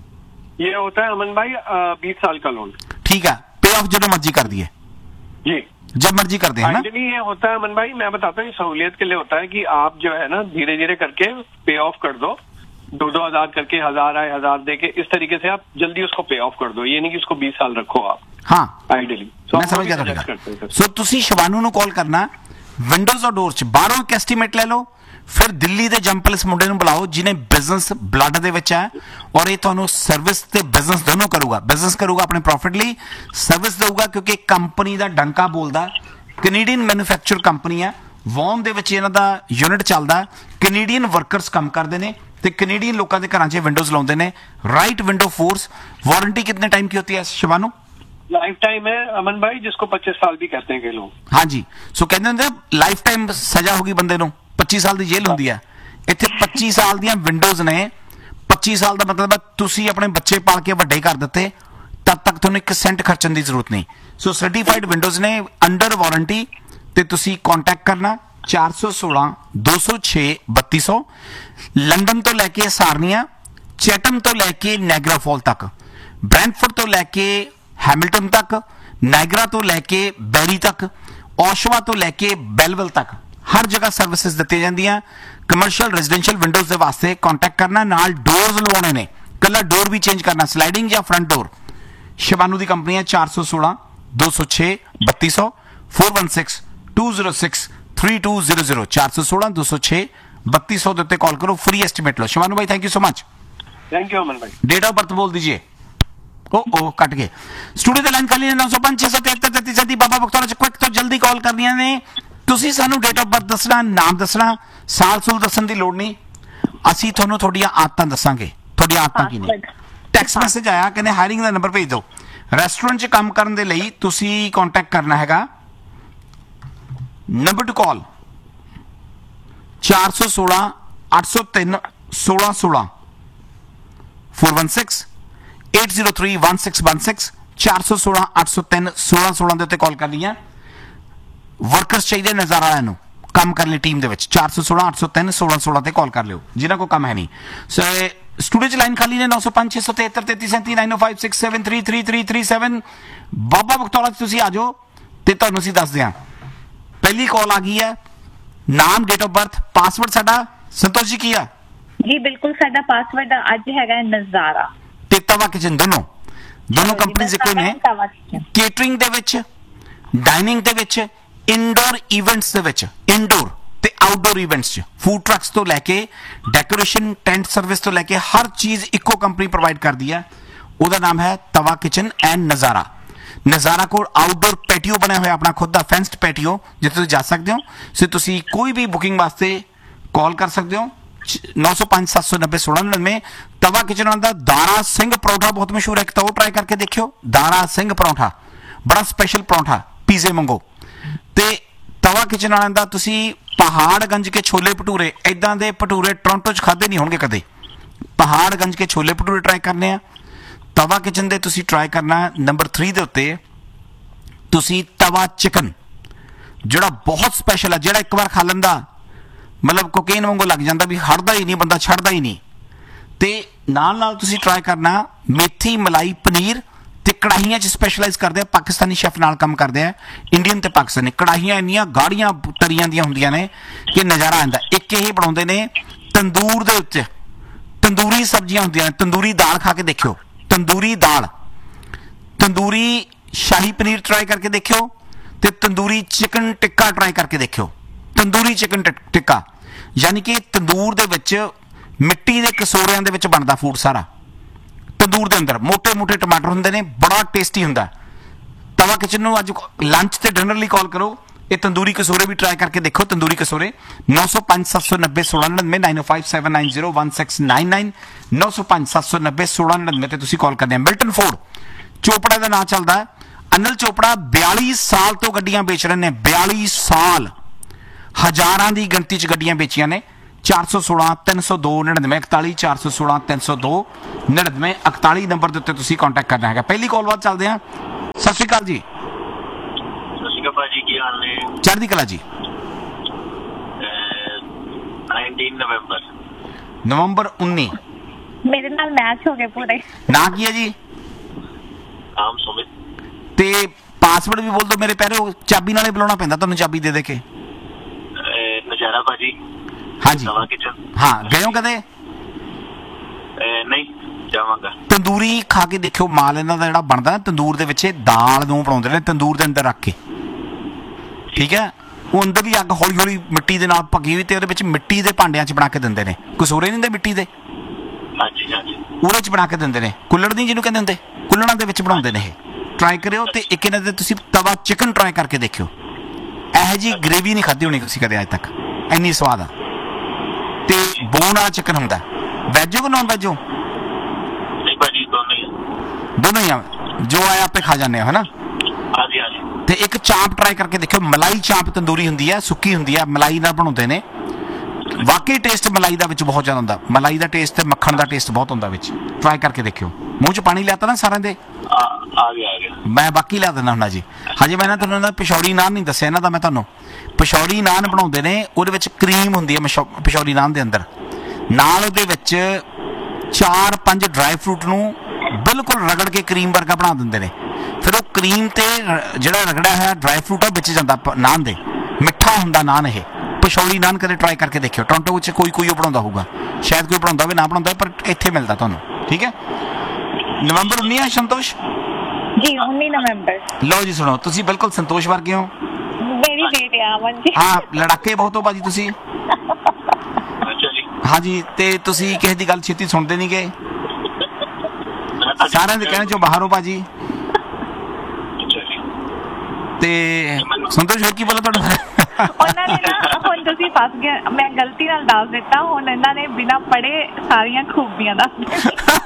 ये होता है अमन भाई 20 साल का लोन। ठीक है, पे ऑफ जो मर्जी कर दिए जी, जब मर्जी कर दे, है ना? फाइनली ये होता है अमन भाई, मैं बताता हूँ, सहूलियत के लिए होता है कि आप जो है ना धीरे धीरे करके पे ऑफ कर दो, 2-2 हजार करके, 1000 आए 1000 दे के, इस तरीके से आप जल्दी उसको पे ऑफ कर दो। ये नहीं कि उसको 20 साल रखो आप। हाँ, आइडियली मैं समझ गया ਤੁਹਾਡਾ। ਸੋ ਤੁਸੀਂ ਸ਼ਿਵਾਨੂ ਨੂੰ ਕਾਲ ਕਰਨਾ, ਵਿੰਡੋਜ਼ ਔਰ ਡੋਰ ਚ ਬਾਹਰੋਂ ਇੱਕ ਐਸਟੀਮੇਟ ਲੈ ਲਓ, ਫਿਰ ਦਿੱਲੀ ਦੇ ਜੰਪਲਸ ਮੁੰਡੇ ਨੂੰ ਬੁਲਾਓ ਜਿਹਨੇ ਬਿਜ਼ਨਸ ਬਲੱਡ ਦੇ ਵਿੱਚ ਹੈ, ਔਰ ਇਹ ਤੁਹਾਨੂੰ ਸਰਵਿਸ ਤੇ ਬਿਜ਼ਨਸ ਦੋਨੋਂ ਕਰੂਗਾ। ਬਿਜ਼ਨਸ ਕਰੂਗਾ ਆਪਣੇ ਪ੍ਰੋਫਿਟ ਲਈ, ਸਰਵਿਸ ਦੇਊਗਾ ਕਿਉਂਕਿ ਕੰਪਨੀ ਦਾ ਡੰਕਾ ਬੋਲਦਾ। ਕੈਨੇਡੀਅਨ ਮੈਨੂਫੈਕਚਰ ਕੰਪਨੀ ਹੈ, ਵੌਨ ਦੇ ਵਿੱਚ ਇਹਨਾਂ ਦਾ ਯੂਨਿਟ ਚੱਲਦਾ। ਕੈਨੇਡੀਅਨ ਵਰਕਰਸ ਕੰਮ ਕਰਦੇ ਨੇ ਤੇ ਕੈਨੇਡੀਅਨ ਲੋਕਾਂ ਦੇ ਘਰਾਂ 'ਚ ਵਿੰਡੋਜ਼ ਲਾਉਂਦੇ ਨੇ। Right ਵਿंडो force. वारंटी कितने टाइम की होती है शिवानू? लाइफ टाइम है अमन भाई, जिसको 25 साल भी कहते हैं कई लोग। हाँ जी, सो कहते ਹੁੰਦੇ ਲਾਈਫ ਟਾਈਮ ਸਜ਼ਾ ਹੋਗੀ ਬੰਦੇ ਨੂੰ, 25 ਸਾਲ ਦੀ ਜੇਲ੍ਹ ਹੁੰਦੀ ਹੈ। ਇੱਥੇ 25 ਸਾਲ ਦੀਆਂ ਵਿੰਡੋਜ਼ ਨੇ। 25 ਸਾਲ ਦਾ ਮਤਲਬ ਹੈ ਤੁਸੀਂ ਆਪਣੇ ਬੱਚੇ ਪਾਲ ਕੇ ਵੱਡੇ ਕਰ ਦਿੱਤੇ, ਤਦ ਤੱਕ ਤੁਹਾਨੂੰ 1 ਸੈਂਟ ਖਰਚਣ ਦੀ ਜ਼ਰੂਰਤ ਨਹੀਂ। ਸੋ ਸਰਟੀਫਾਈਡ ਵਿੰਡੋਜ਼ ਨੇ ਅੰਡਰ ਵਾਰੰਟੀ, ਤੇ ਤੁਸੀਂ ਕੰਟੈਕਟ ਕਰਨਾ 416 206 3200। ਲੰਡਨ ਤੋਂ ਲੈ ਕੇ ਸਾਰਨੀਆ, ਚੈਟਮ ਤੋਂ ਲੈ ਕੇ ਨਾਇਗਰਾ ਫਾਲ ਤੱਕ, ਬ੍ਰੈਂਟਫੋਰਡ ਤੋਂ ਲੈ ਕੇ ਹੈਮਿਲਟਨ ਤੱਕ, ਨਾਇਗਰਾ ਤੋਂ ਲੈ ਕੇ ਬੈਰੀ ਤੱਕ, ਔਸ਼ਵਾ ਤੋਂ ਲੈ ਕੇ ਬੈਲਵਿਲ ਤੱਕ ਹਰ ਜਗ੍ਹਾ ਸਰਵਿਸਿਜ਼ ਦਿੱਤੀਆਂ ਜਾਂਦੀਆਂ। ਕਮਰਸ਼ੀਅਲ ਰੈਜ਼ੀਡੈਂਸ਼ੀਅਲ ਵਿੰਡੋਜ਼ ਦੇ ਵਾਸਤੇ ਕੰਟੈਕਟ ਕਰਨਾ। ਨਾਲ ਡੋਰਸ ਲਵਾਉਣੇ ਨੇ, ਕੱਲਾ ਡੋਰ ਵੀ ਚੇਂਜ ਕਰਨਾ, ਸਲਾਈਡਿੰਗ ਜਾਂ ਫਰੰਟ ਡੋਰ। ਸ਼ਿਵਾਨੂ ਦੀ ਕੰਪਨੀ ਹੈ 416 206 3200 416 206 3200 416 206 3200 ਦੇ ਉੱਤੇ ਕਾਲ ਕਰੋ, ਫ੍ਰੀ ਐਸਟੀਮੇਟ ਲਓ। शिवानू भाई thank you so much. Thank you अमन भाई। डेट ऑफ बर्थ बोल दीजिए। ओ कट गए। स्टूडियो द लाइन खाली है 905 673 33 बाबा बख्तौर च क्विक तो जल्दी कॉल करनी ने। ਤੁਸੀਂ ਸਾਨੂੰ ਡੇਟ ਆਫ ਬਰਥ ਦੱਸਣਾ, ਨਾਮ ਦੱਸਣਾ, ਸਾਲ ਸੂਲ ਦੱਸਣ ਦੀ ਲੋੜ ਨਹੀਂ। ਅਸੀਂ ਤੁਹਾਨੂੰ ਤੁਹਾਡੀਆਂ ਆਦਤਾਂ ਦੱਸਾਂਗੇ, ਤੁਹਾਡੀਆਂ ਆਦਤਾਂ ਕੀ ਨੇ। ਟੈਕਸਟ ਮੈਸੇਜ ਆਇਆ, ਕਹਿੰਦੇ ਹਾਇਰਿੰਗ ਦਾ ਨੰਬਰ ਭੇਜ ਦਿਓ। ਰੈਸਟੋਰੈਂਟ 'ਚ ਕੰਮ ਕਰਨ ਦੇ ਲਈ ਤੁਸੀਂ ਕੰਟੈਕਟ ਕਰਨਾ ਹੈਗਾ, ਨੰਬਰ ਟੂ ਕਾਲ 416 803 1616 416 803 1616 416 803 1616 ਦੇ ਉੱਤੇ ਕਾਲ ਕਰਨੀ ਹੈ। ਵਰਕਰਸ ਚਾਹੀਦੇ ਨਜ਼ਾਰਾ ਵਾਲਿਆਂ ਨੂੰ ਕੰਮ ਕਰਨ ਲਈ ਟੀਮ ਦੇ ਵਿੱਚ। 416 803 1616 ਤੇ ਕਾਲ ਕਰ ਲਿਓ ਜਿਨ੍ਹਾਂ ਕੋਲ ਕੰਮ ਹੈ ਨਹੀਂ। ਸੋ ਸਟੂਡੀਓ 'ਚ ਲਾਈਨ ਖਾਲੀ ਨੇ 905 673 33 905 673 3337। ਬਾਬਾ ਬਖਤੌਰਾ 'ਚ ਤੁਸੀਂ ਆ ਜਾਓ ਤੇ ਤੁਹਾਨੂੰ ਅਸੀਂ ਦੱਸਦੇ ਹਾਂ। ਪਹਿਲੀ ਕਾਲ ਆ ਗਈ ਹੈ। ਨਾਮ, ਡੇਟ ਆਫ ਬਰਥ, ਪਾਸਵਰਡ ਸਾਡਾ ਸੰਤੋਸ਼ ਜੀ ਕੀ ਆ? ਜੀ ਬਿਲਕੁਲ, ਸਾਡਾ ਪਾਸਵਰਡ ਅੱਜ ਹੈਗਾ ਨਜ਼ਾਰਾ ਤੇ ਤਵਾ ਕਿਚਨ, ਦੋਨੋਂ ਕੰਪਨੀਆਂ ਇੱਕੋ ਨੇ। ਕੇਟਰਿੰਗ ਦੇ ਵਿੱਚ, ਡਾਈਨਿੰਗ ਦੇ ਵਿੱਚ, ਇਨਡੋਰ ਇਵੈਂਟਸ ਦੇ ਵਿੱਚ, ਇਨਡੋਰ ਤੇ ਆਊਟਡੋਰ ਇਵੈਂਟਸ 'ਚ, ਫੂਡ ਟਰੱਕਸ ਤੋਂ ਲੈ ਕੇ ਡੈਕੋਰੇਸ਼ਨ, ਟੈਂਟ ਸਰਵਿਸ ਤੋਂ ਲੈ ਕੇ ਹਰ ਚੀਜ਼ ਇੱਕੋ ਕੰਪਨੀ ਪ੍ਰੋਵਾਈਡ ਕਰਦੀ ਹੈ। ਉਹਦਾ ਨਾਮ ਹੈ ਤਵਾ ਕਿਚਨ ਐਂਡ ਨਜ਼ਾਰਾ। ਨਜ਼ਾਰਾ ਕੋਲ ਆਊਟਡੋਰ ਪੈਟੀਓ ਬਣਿਆ ਹੋਇਆ, ਆਪਣਾ ਖੁਦ ਦਾ ਫੈਂਸਡ ਪੈਟੀਓ, ਜਿੱਥੇ ਤੁਸੀਂ ਜਾ ਸਕਦੇ ਹੋ। ਸੋ ਤੁਸੀਂ ਕੋਈ ਵੀ ਬੁਕਿੰਗ ਵਾਸਤੇ ਕਾਲ ਕਰ ਸਕਦੇ ਹੋ 905 790 1699। ਤਵਾ ਕਿਚਨ ਦਾ ਦਾਰਾ ਸਿੰਘ ਪਰੌਂਠਾ ਬਹੁਤ ਮਸ਼ਹੂਰ ਹੈ, ਇੱਕ ਤਾਂ ਉਹ ਟਰਾਈ ਕਰਕੇ ਦੇਖਿਓ। ਦਾਰਾ ਸਿੰਘ ਪਰੌਂਠਾ ਬੜਾ ਸਪੈਸ਼ਲ ਪਰੌਂਠਾ, ਪੀਜ਼ੇ ਮੰਗੋ। ਤੇ ਤਵਾ ਕਿਚਨ ਵਾਲਿਆਂ ਦਾ ਤੁਸੀਂ ਪਹਾੜਗੰਜ ਕੇ ਛੋਲੇ ਭਟੂਰੇ, ਇਦਾਂ ਦੇ ਭਟੂਰੇ ਟੋਰਾਂਟੋ 'ਚ ਖਾਦੇ ਨਹੀਂ ਹੋਣਗੇ ਕਦੇ। ਪਹਾੜਗੰਜ ਕੇ ਛੋਲੇ ਭਟੂਰੇ ਟਰਾਈ ਕਰਨੇ ਆ। ਤਵਾ ਕਿਚਨ ਦੇ ਤੁਸੀਂ ਟਰਾਈ ਕਰਨਾ ਨੰਬਰ 3 ਦੇ ਉੱਤੇ ਤੁਸੀਂ ਤਵਾ ਚਿਕਨ, ਜਿਹੜਾ ਬਹੁਤ ਸਪੈਸ਼ਲ ਹੈ, ਜਿਹੜਾ ਇੱਕ ਵਾਰ ਖਾ ਲੈਂਦਾ ਮਤਲਬ ਕੋਕੇਨ ਵਾਂਗੂ ਲੱਗ ਜਾਂਦਾ, ਵੀ ਹਟਦਾ ਹੀ ਨਹੀਂ, ਬੰਦਾ ਛੱਡਦਾ ਹੀ ਨਹੀਂ। ਤੇ ਨਾਲ ਤੁਸੀਂ ਟਰਾਈ ਕਰਨਾ ਮੇਥੀ ਮਲਾਈ ਪਨੀਰ, ਤੇ ਕੜਾਹੀਆਂ 'ਚ ਸਪੈਸ਼ਲਾਈਜ਼ ਕਰਦੇ ਆ, ਪਾਕਿਸਤਾਨੀ ਸ਼ੈਫ ਨਾਲ ਕੰਮ ਕਰਦੇ ਆ, ਇੰਡੀਅਨ ਤੇ ਪਾਕਿਸਤਾਨੀ। ਕੜਾਹੀਆਂ ਇੰਨੀਆਂ ਗਾੜੀਆਂ ਤਰੀਆਂ ਦੀਆਂ ਹੁੰਦੀਆਂ ਨੇ ਕਿ ਨਜ਼ਾਰਾ ਆਉਂਦਾ। ਇੱਕ ਇਹ ਬਣਾਉਂਦੇ ਨੇ ਤੰਦੂਰ ਦੇ ਉੱਤੇ, ਤੰਦੂਰੀ ਸਬਜ਼ੀਆਂ ਹੁੰਦੀਆਂ ਨੇ। ਤੰਦੂਰੀ ਦਾਲ ਖਾ ਕੇ ਦੇਖਿਓ, ਤੰਦੂਰੀ ਦਾਲ, ਤੰਦੂਰੀ ਸ਼ਾਹੀ ਪਨੀਰ ਟਰਾਈ ਕਰਕੇ ਦੇਖਿਓ, ਤੇ ਤੰਦੂਰੀ ਚਿਕਨ ਟਿੱਕਾ ਟਰਾਈ ਕਰਕੇ ਦੇਖਿਓ। ਤੰਦੂਰੀ ਚਿਕਨ ਟਿੱਕਾ ਯਾਨੀ ਕਿ ਤੰਦੂਰ ਦੇ ਵਿੱਚ ਮਿੱਟੀ ਦੇ ਕਸੋਰਿਆਂ ਦੇ ਵਿੱਚ ਬਣਦਾ ਫੂਡ ਸਾਰਾ। ਤੰਦੂਰ ਦੇ ਅੰਦਰ ਮੋਟੇ ਟਮਾਟਰ ਹੁੰਦੇ ਨੇ, ਬੜਾ ਟੇਸਟੀ ਹੁੰਦਾ। ਤਵਾ ਕਿਚਨ ਨੂੰ ਅੱਜ ਲੰਚ ਤੇ ਡਿਨਰ ਲਈ ਕਾਲ ਕਰੋ। ਇਹ ਤੰਦੂਰੀ ਕਸੋਰੇ ਵੀ ਟਰਾਈ ਕਰਕੇ ਦੇਖੋ। ਤੰਦੂਰੀ ਕਸੋਰੇ 905 790 1699 905 790 1699 905 790 1699 ਤੇ ਤੁਸੀਂ ਕਾਲ ਕਰਦੇ ਆ। ਮਿਲਟਨ ਫੋਰਡ ਚੋਪੜਾ ਦਾ ਨਾਂ ਚੱਲਦਾ ਹੈ। ਅਨਿਲ ਚੋਪੜਾ 42 ਸਾਲ ਤੋਂ ਗੱਡੀਆਂ ਵੇਚ ਰਹੇ ਨੇ। 42 ਸਾਲ, ਹਜ਼ਾਰਾਂ ਦੀ ਗਿਣਤੀ 'ਚ ਗੱਡੀਆਂ ਵੇਚੀਆਂ ਨੇ। 416 302 99 41 416 302 99 41 ਨੰਬਰ ਦੇ ਉੱਤੇ ਤੁਸੀਂ ਕੰਟੈਕਟ ਕਰਨਾ ਹੈਗਾ। ਪਹਿਲੀ ਕਾਲ ਬਾਅਦ ਚੱਲਦੇ ਹਾਂ। ਸਤਿ ਸ਼੍ਰੀ ਅਕਾਲ ਜੀ। ਸਤਿ ਸ਼੍ਰੀ ਅਕਾਲ ਭਾਜੀ, ਕੀ ਹਾਲ ਨੇ? ਚੜ੍ਹਦੀ ਕਲਾ ਜੀ। 19 ਨਵੰਬਰ 19 ਮੇਰੇ ਨਾਲ ਮੈਚ ਹੋ ਗਏ ਪੂਰੇ। ਨਾਂ ਕੀ ਹੈ ਜੀ? ਆਮ ਸੁਮਿਤ। ਤੇ ਪਾਸਵਰਡ ਵੀ ਬੋਲ ਦਿਓ ਮੇਰੇ ਪੈਰੇ। ਚਾਬੀ ਨਾਲੇ ਬੁਲਾਉਣਾ ਪੈਂਦਾ ਤੁਹਾਨੂੰ, ਚਾਬੀ ਦੇ ਦੇ ਕੇ। ਨਜ਼ਾਰਾ ਭਾਜੀ। ਹਾਂਜੀ ਨਵਾਂ ਕਿਚਨ। ਹਾਂ, ਗਏ ਹੋ ਕਦੇ? ਨਹੀਂ, ਜਾਵਾਂਗਾ। ਤੰਦੂਰੀ ਖਾ ਕੇ ਦੇਖਿਓ, ਮਾਲ ਇਹਨਾਂ ਦਾ ਜਿਹੜਾ ਬਣਦਾ ਤੰਦੂਰ ਦੇ ਵਿੱਚ, ਦਾਲ ਨੂੰ ਬਣਾਉਂਦੇ ਨੇ ਤੰਦੂਰ ਦੇ ਅੰਦਰ ਰੱਖ ਕੇ, ਠੀਕ ਹੈ। ਉਹ ਅੰਦਰ ਦੀ ਅੱਗ ਹੌਲੀ ਹੌਲੀ ਮਿੱਟੀ ਦੇ ਨਾਲ ਭੱਗੀ ਹੋਈ ਤੇ ਉਹਦੇ ਵਿੱਚ ਮਿੱਟੀ ਦੇ ਭਾਂਡਿਆਂ 'ਚ ਬਣਾ ਕੇ ਦਿੰਦੇ ਨੇ। ਕਸੂਰੇ ਨਹੀਂ ਹੁੰਦੇ ਮਿੱਟੀ ਦੇ, ਹਾਂਜੀ ਹਾਂਜੀ। ਉਹਦੇ 'ਚ ਬਣਾ ਕੇ ਦਿੰਦੇ ਨੇ। ਕੁੱਲੜ ਨਹੀਂ ਜਿਹਨੂੰ ਕਹਿੰਦੇ ਹੁੰਦੇ, ਕੁੱਲੜਾਂ ਦੇ ਵਿੱਚ ਬਣਾਉਂਦੇ ਨੇ ਇਹ। ਟਰਾਈ ਕਰਿਓ। ਤੇ ਇੱਕ ਇਹਨਾਂ ਦੇ ਤੁਸੀਂ ਤਵਾ ਚਿਕਨ ਟਰਾਈ ਕਰਕੇ ਦੇਖਿਓ। ਇਹੋ ਜਿਹੀ ਗ੍ਰੇਵੀ ਨਹੀਂ ਖਾਧੀ ਹੋਣੀ ਤੁਸੀਂ ਕਦੇ ਅੱਜ ਤੱਕ, ਇੰਨੀ ਸਵਾਦ ਆ। ਤੇ ਬੋਨ ਵਾਲਾ ਚਿਕਨ ਹੁੰਦਾ। ਵੈਜ ਹੋ ਕਿ ਨੌਨ ਵੈਜ ਹੋ? ਨਹੀਂ ਭਾਜੀ, ਦੋਨੋਂ ਹੀ ਆ, ਜੋ ਆਇਆ ਆਪੇ ਖਾ ਜਾਂਦੇ ਹੋ, ਹੈ ਨਾ। ਹਾਂਜੀ ਹਾਂਜੀ। ਤੇ ਇੱਕ ਚਾਂਪ ਟਰਾਈ ਕਰਕੇ ਦੇਖਿਓ। ਮਲਾਈ ਚਾਂਪ ਤੰਦੂਰੀ ਹੁੰਦੀ ਹੈ, ਸੁੱਕੀ ਹੁੰਦੀ ਹੈ, ਮਲਾਈ ਨਾਲ ਬਣਾਉਂਦੇ ਨੇ। ਵਾਕਈ ਟੇਸਟ ਮਲਾਈ ਦਾ ਵਿੱਚ ਬਹੁਤ ਜ਼ਿਆਦਾ ਹੁੰਦਾ। ਮਲਾਈ ਦਾ ਟੇਸਟ ਤੇ ਮੱਖਣ ਦਾ ਟੇਸਟ ਬਹੁਤ ਹੁੰਦਾ ਵਿੱਚ। ਟਰਾਈ ਕਰਕੇ ਦੇਖਿਓ। ਮੂੰਹ 'ਚ ਪਾਣੀ ਲਿਆਤਾ ਨਾ ਸਾਰਿਆਂ ਦੇ? ਆ ਗਿਆ ਮੈਂ ਬਾਕੀ ਲਿਆ ਦਿੰਦਾ ਹੁੰਦਾ ਜੀ। ਹਜੇ ਮੈਂ ਤੁਹਾਨੂੰ ਇਹਨਾਂ ਦਾ ਪਿਸ਼ੌਰੀ ਨਾਨ ਨਹੀਂ ਦੱਸਿਆ। ਇਹਨਾਂ ਦਾ ਮੈਂ ਤੁਹਾਨੂੰ ਪਿਸ਼ੌਰੀ ਨਾਨ ਬਣਾਉਂਦੇ ਨੇ। ਉਹਦੇ ਵਿੱਚ ਕਰੀਮ ਹੁੰਦੀ ਹੈ ਪਿਸ਼ੌਰੀ ਨਾਨ ਦੇ ਅੰਦਰ, ਨਾਲ ਉਹਦੇ ਵਿੱਚ 4-5 ਡਰਾਈ ਫਰੂਟ ਨੂੰ ਬਿਲਕੁਲ ਰਗੜ ਕੇ ਕਰੀਮ ਵਰਗਾ ਬਣਾ ਦਿੰਦੇ ਨੇ। ਫਿਰ ਉਹ ਕਰੀਮ ਤੇ ਜਿਹੜਾ ਰਗੜਿਆ ਹੋਇਆ ਡਰਾਈ ਫਰੂਟ ਆ ਵਿੱਚ ਜਾਂਦਾ ਨਾਨ ਦੇ। ਮਿੱਠਾ ਹੁੰਦਾ ਨਾਨ ਇਹ। ਪਿਸ਼ੌਰੀ ਨਾਨ ਕਦੇ ਟਰਾਈ ਕਰਕੇ ਦੇਖਿਓ। ਟੋਰਾਂਟੋ ਵਿੱਚ ਕੋਈ ਉਹ ਬਣਾਉਂਦਾ ਹੋਊਗਾ, ਸ਼ਾਇਦ ਕੋਈ ਬਣਾਉਂਦਾ ਹੋਵੇ, ਨਾ ਬਣਾਉਂਦਾ, ਪਰ ਇੱਥੇ ਮਿਲਦਾ ਤੁਹਾਨੂੰ, ਠੀਕ ਹੈ। ਨਵੰਬਰ 19 ਹੈ ਸੰਤੋਸ਼ ਜੀ, 19 ਨਵੰਬਰ। ਲਓ ਜੀ, ਸੁਣੋ, ਤੁਸੀਂ ਬਿਲਕੁਲ ਸੰਤੋਸ਼ ਵਰਗੇ ਹੋ। ਮੇਰੀ ਡੇਟ ਹੈ ਅਮਨ ਜੀ। ਹਾਂ, ਲੜਾਕੇ ਬਹੁਤ ਹੋ ਭਾਜੀ ਤੁਸੀਂ। ਅੱਛਾ ਜੀ। ਹਾਂਜੀ, ਤੇ ਤੁਸੀਂ ਕਿਸੇ ਦੀ ਗੱਲ ਛੇਤੀ ਸੁਣਦੇ ਨਹੀਂ ਗਏ। ਸਾਰਿਆਂ ਦੇ ਕਹਿਣ ਚੋਂ ਬਾਹਰ ਹੋ ਭਾਜੀ। ਅੱਛਾ ਜੀ। ਤੇ ਸੰਤੋਸ਼ ਹੋਰ ਕੀ ਬੋਲਾ ਤੁਹਾਡਾ? ਉਹਨਾਂ ਨੇ ਨਾ, ਹੁਣ ਤੁਸੀਂ ਫਸ ਗਏ, ਮੈਂ ਗਲਤੀ ਨਾਲ ਦੱਸ ਦਿੱਤਾ। ਹੁਣ ਇਹਨਾਂ ਨੇ ਬਿਨਾਂ ਪੜ੍ਹੇ ਸਾਰੀਆਂ ਖੂਬੀਆਂ ਦੱਸ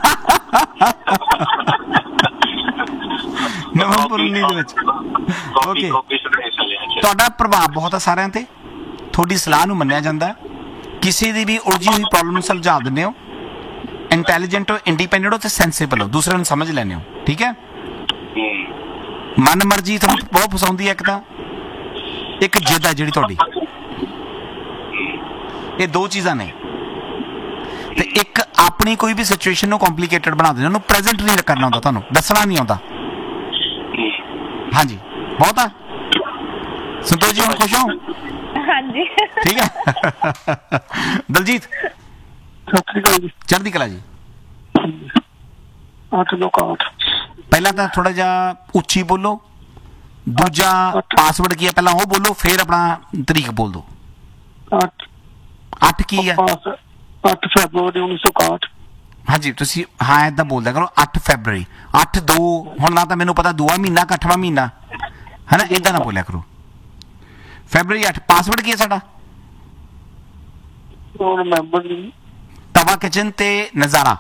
ਨਵੰਬਰ 19 ਦੇ ਵਿੱਚ। ਓਕੇ, ਤੁਹਾਡਾ ਪ੍ਰਭਾਵ ਬਹੁਤ ਆ ਸਾਰਿਆਂ ਤੇ। ਤੁਹਾਡੀ ਸਲਾਹ ਨੂੰ ਮੰਨਿਆ ਜਾਂਦਾ। ਕਿਸੇ ਦੀ ਵੀ ਉਲਝੀ ਹੋਈ ਪ੍ਰੋਬਲਮ ਨੂੰ ਸੁਲਝਾ ਦਿੰਦੇ ਹੋ। ਇੰਟੈਲੀਜੈਂਟ ਹੋ, ਇੰਡੀਪੈਂਡੈਂਟ ਹੋ ਤੇ ਸੈਂਸਿਬਲ ਹੋ, ਦੂਸਰਿਆਂ ਨੂੰ ਸਮਝ ਲੈਂਦੇ ਹੋ, ਠੀਕ ਹੈ। ਮਨ ਮਰਜ਼ੀ ਤੁਹਾਨੂੰ ਬਹੁਤ ਪਸੰਦ ਹੈ। ਇੱਕ ਤਾਂ ਇੱਕ ਜਿੱਦ ਹੈ ਜਿਹੜੀ ਤੁਹਾਡੀ। ਇਹ ਦੋ ਚੀਜ਼ਾਂ ਨੇ। ਤੇ ਇੱਕ ਆਪਣੀ ਕੋਈ ਵੀ ਸਿਚੁਏਸ਼ਨ ਨੂੰ ਕੰਪਲਿਕੇਟਡ ਬਣਾ ਦਿੰਦੇ, ਉਹਨੂੰ ਪ੍ਰੈਜ਼ੈਂਟ ਨਹੀਂ ਕਰਨਾ ਹੁੰਦਾ, ਤੁਹਾਨੂੰ ਦੱਸਣਾ ਨਹੀਂ ਆਉਂਦਾ। ਹਾਂਜੀ, ਬਹੁਤ ਆ। ਸੰਤੋਸ਼ ਜੀ, ਹੁਣ ਖੁਸ਼ ਹੋ? ਹਾਂਜੀ, ਠੀਕ ਹੈ। ਦਲਜੀਤ, ਸਤਿ ਸ਼੍ਰੀ ਅਕਾਲ ਜੀ। ਚੜ੍ਹਦੀ ਕਲਾ ਜੀ। 8 ਲੋਕ 8। ਪਹਿਲਾਂ ਤਾਂ ਥੋੜਾ ਜਿਹਾ ਉੱਚੀ ਬੋਲੋ। ਦੂਜਾ ਪਾਸਵਰਡ ਕੀ ਹੈ ਪਹਿਲਾਂ ਉਹ ਬੋਲੋ, ਫਿਰ ਆਪਣਾ ਤਰੀਕ ਬੋਲ ਦਿਓ। 8 ਕੀ ਹੈ? 8 ਫਰਵਰੀ 1961। ਹਾਂਜੀ, ਤੁਸੀਂ ਹਾਂ ਏਦਾਂ ਬੋਲਦਾ ਕਰੋ। 8 ਫੈਬਰਰੀ 8/2। ਹੁਣ ਨਾ ਤਾਂ ਮੈਨੂੰ ਪਤਾ 2ਵਾਂ ਮਹੀਨਾ ਕਿ 8ਵਾਂ ਮਹੀਨਾ ਹੈ ਨਾ, ਏਦਾਂ ਨਾ ਬੋਲਿਆ ਕਰੋ। ਫੈਬਰਰੀ 8। ਪਾਸਵਰਡ ਕੀ ਹੈ ਸਾਡਾ? ਮੈਂਬਰ ਨਹੀਂ। ਤਵਾ ਕਿਚਨ ਤੇ ਨਜ਼ਾਰਾ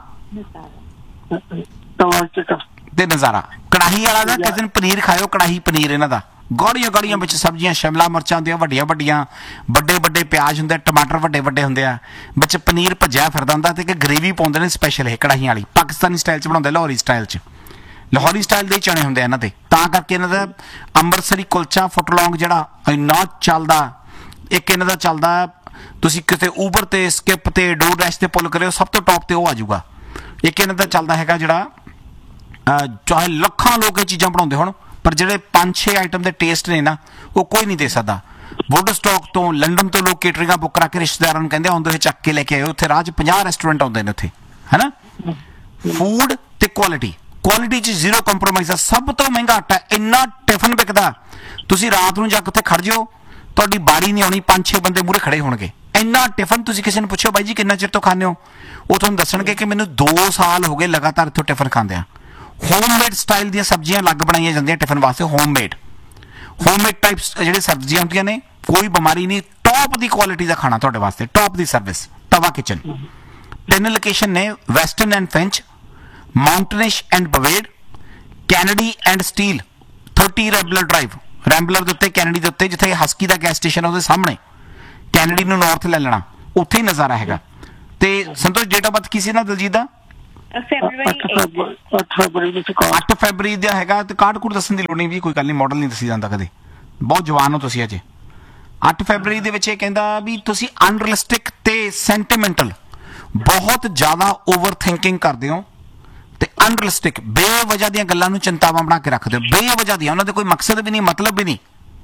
ਤੇ ਨਜ਼ਾਰਾ। ਕੜਾਹੀ ਵਾਲਾ ਦਾ ਕਿਚਨ ਪਨੀਰ ਖਾਇਓ। ਕੜਾਹੀ ਪਨੀਰ ਇਹਨਾਂ ਦਾ, ਗੋੜੀਆਂ ਗੋੜੀਆਂ ਵਿੱਚ ਸਬਜ਼ੀਆਂ, ਸ਼ਿਮਲਾ ਮਿਰਚਾਂ ਹੁੰਦੀਆਂ ਵੱਡੀਆਂ ਵੱਡੀਆਂ, ਵੱਡੇ ਵੱਡੇ ਪਿਆਜ਼ ਹੁੰਦੇ, ਟਮਾਟਰ ਵੱਡੇ ਵੱਡੇ ਹੁੰਦੇ ਆ, ਵਿੱਚ ਪਨੀਰ ਭੱਜਿਆ ਫਿਰਦਾ ਹੁੰਦਾ ਤੇ ਇੱਕ ਗ੍ਰੇਵੀ ਪਾਉਂਦੇ ਨੇ ਸਪੈਸ਼ਲ। ਇਹ ਕੜਾਹੀਆਂ ਵਾਲੀ ਪਾਕਿਸਤਾਨੀ ਸਟਾਈਲ 'ਚ ਬਣਾਉਂਦੇ, ਲਾਹੌਰੀ ਸਟਾਈਲ 'ਚ। ਲਾਹੌਰੀ ਸਟਾਈਲ ਦੇ ਚਣੇ ਹੁੰਦੇ ਇਹਨਾਂ ਦੇ, ਤਾਂ ਕਰਕੇ ਇਹਨਾਂ ਦਾ ਅੰਮ੍ਰਿਤਸਰੀ ਕੁਲਚਾ ਫੁੱਟਲੌਂਗ ਜਿਹੜਾ ਇੰਨਾ ਚੱਲਦਾ। ਇੱਕ ਇਹਨਾਂ ਦਾ ਚੱਲਦਾ, ਤੁਸੀਂ ਕਿਤੇ ਊਬਰ ਤੇ, ਸਕਿਪ ਤੇ, ਡੋਰ ਡੈਸ਼ ਤੇ ਪੁੱਲ ਕਰਿਓ, ਸਭ ਤੋਂ ਟੌਪ ਤੇ ਉਹ ਆ ਜਾਊਗਾ। ਇੱਕ ਇਹਨਾਂ ਦਾ ਚੱਲਦਾ ਹੈਗਾ ਜਿਹੜਾ, ਚਾਹੇ ਲੱਖਾਂ ਲੋਕ ਇਹ ਚੀਜ਼ਾਂ ਬਣਾਉਂਦੇ ਹੋਣ, ਪਰ ਜਿਹੜੇ 5-6 ਆਈਟਮ ਦੇ ਟੇਸਟ ਨੇ ਨਾ, ਉਹ ਕੋਈ ਨਹੀਂ ਦੇ ਸਕਦਾ। ਵੁੱਡਸਟੌਕ ਤੋਂ, ਲੰਡਨ ਤੋਂ ਲੋਕ ਕੇਟਰਿੰਗਾਂ ਬੁੱਕ ਕਰਾ ਕੇ ਰਿਸ਼ਤੇਦਾਰਾਂ ਨੂੰ ਕਹਿੰਦੇ ਆਉਂਦੇ ਹੋਏ ਚੱਕ ਕੇ ਲੈ ਕੇ ਆਇਓ। ਉੱਥੇ ਰਾਹ 'ਚ 50 ਰੈਸਟੋਰੈਂਟ ਆਉਂਦੇ ਨੇ ਉੱਥੇ, ਹੈ ਨਾ। ਫੂਡ ਤੇ ਕੁਆਲਿਟੀ 'ਚ ਜ਼ੀਰੋ ਕੰਪਰੋਮਾਈਜ਼ ਆ। ਸਭ ਤੋਂ ਮਹਿੰਗਾ ਆਟਾ, ਇੰਨਾ ਟਿਫਨ ਵਿਕਦਾ, ਤੁਸੀਂ ਰਾਤ ਨੂੰ ਜਾ ਕੇ ਉੱਥੇ ਖੜ ਜਾਓ, ਤੁਹਾਡੀ ਬਾਰੀ ਨਹੀਂ ਆਉਣੀ, 5-6 ਬੰਦੇ ਮੂਹਰੇ ਖੜੇ ਹੋਣਗੇ। ਇੰਨਾ ਟਿਫਨ। ਤੁਸੀਂ ਕਿਸੇ ਨੂੰ ਪੁੱਛੋ ਬਾਈ ਜੀ ਕਿੰਨਾ ਚਿਰ ਤੋਂ ਖਾਂਦੇ ਹੋ, ਉਹ ਤੁਹਾਨੂੰ ਦੱਸਣਗੇ ਕਿ ਮੈਨੂੰ 2 ਸਾਲ ਹੋ ਗਏ ਲਗਾਤਾਰ ਇੱਥੋਂ ਟਿਫਨ ਖਾਂਦੇ ਆ। ਹੋਮਮੇਡ ਸਟਾਈਲ ਦੀਆਂ ਸਬਜ਼ੀਆਂ ਅਲੱਗ ਬਣਾਈਆਂ ਜਾਂਦੀਆਂ ਟਿਫਨ ਵਾਸਤੇ। ਹੋਮਮੇਡ ਟਾਈਪਸ ਜਿਹੜੇ ਸਬਜ਼ੀਆਂ ਹੁੰਦੀਆਂ ਨੇ, ਕੋਈ ਬਿਮਾਰੀ ਨਹੀਂ, ਟੌਪ ਦੀ ਕੁਆਲਿਟੀ ਦਾ ਖਾਣਾ ਤੁਹਾਡੇ ਵਾਸਤੇ, ਟੌਪ ਦੀ ਸਰਵਿਸ। ਤਵਾ ਕਿਚਨ 3 ਲੋਕੇਸ਼ਨ ਨੇ, western and French, ਮਾਊਂਟਨਿਸ਼ and ਬਵੇਡ, Kennedy and steel, 30 ਰੈਂਬਲਰ drive. ਰੈਂਬਲਰ ਦੇ ਉੱਤੇ, ਕੈਨੇਡੀ ਦੇ ਉੱਤੇ, ਜਿੱਥੇ ਹਸਕੀ ਦਾ ਗੈਸ ਸਟੇਸ਼ਨ ਉਹਦੇ ਸਾਹਮਣੇ। ਕੈਨੇਡੀ ਨੂੰ ਨਾਰਥ ਲੈ ਲੈਣਾ, ਉੱਥੇ ਹੀ ਨਜ਼ਾਰਾ ਹੈਗਾ। ਤੇ ਸੰਤੋਸ਼ ਡੇਟ ਆਫ ਬਰਥ ਕੀ ਸੀ ਨਾ ਦਲਜੀਤ ਦਾ? February 8th। 8 ਫਰਵਰੀ 1961। 8 ਫੈਬਰੀ ਦਾ ਹੈਗਾ ਤੇ ਕਾਰਡ ਕੂਡ ਦੱਸਣ ਦੀ ਲੋੜ ਨਹੀਂ ਵੀ, ਕੋਈ ਗੱਲ ਨਹੀਂ, ਮਾਡਲ ਨਹੀਂ ਦੱਸੀ ਜਾਂਦਾ ਕਦੇ, ਬਹੁਤ ਜਵਾਨ ਹੋ ਤੁਸੀਂ ਅਜੇ। 8 ਫੈਬਰੀ ਦੇ ਵਿੱਚ ਇਹ ਕਹਿੰਦਾ ਵੀ ਤੁਸੀਂ ਅਨਰੀਅਲਿਸਟਿਕ ਤੇ ਸੈਂਟੀਮੈਂਟਲ, ਬਹੁਤ ਜ਼ਿਆਦਾ ਓਵਰ ਥਿੰਕਿੰਗ ਕਰਦੇ ਹੋ ਤੇ ਅਨਰੀਅਲਿਸਟਿਕ, ਬੇਵਜ੍ਹਾ ਦੀਆਂ ਗੱਲਾਂ ਨੂੰ ਚਿੰਤਾਵਾਂ ਬਣਾ ਕੇ ਰੱਖਦੇ ਹੋ, ਬੇਵਜ੍ਹਾ ਦੀਆਂ, ਉਹਨਾਂ ਦੇ ਕੋਈ ਮਕਸਦ ਵੀ ਨਹੀਂ, ਮਤਲਬ ਵੀ ਨਹੀਂ।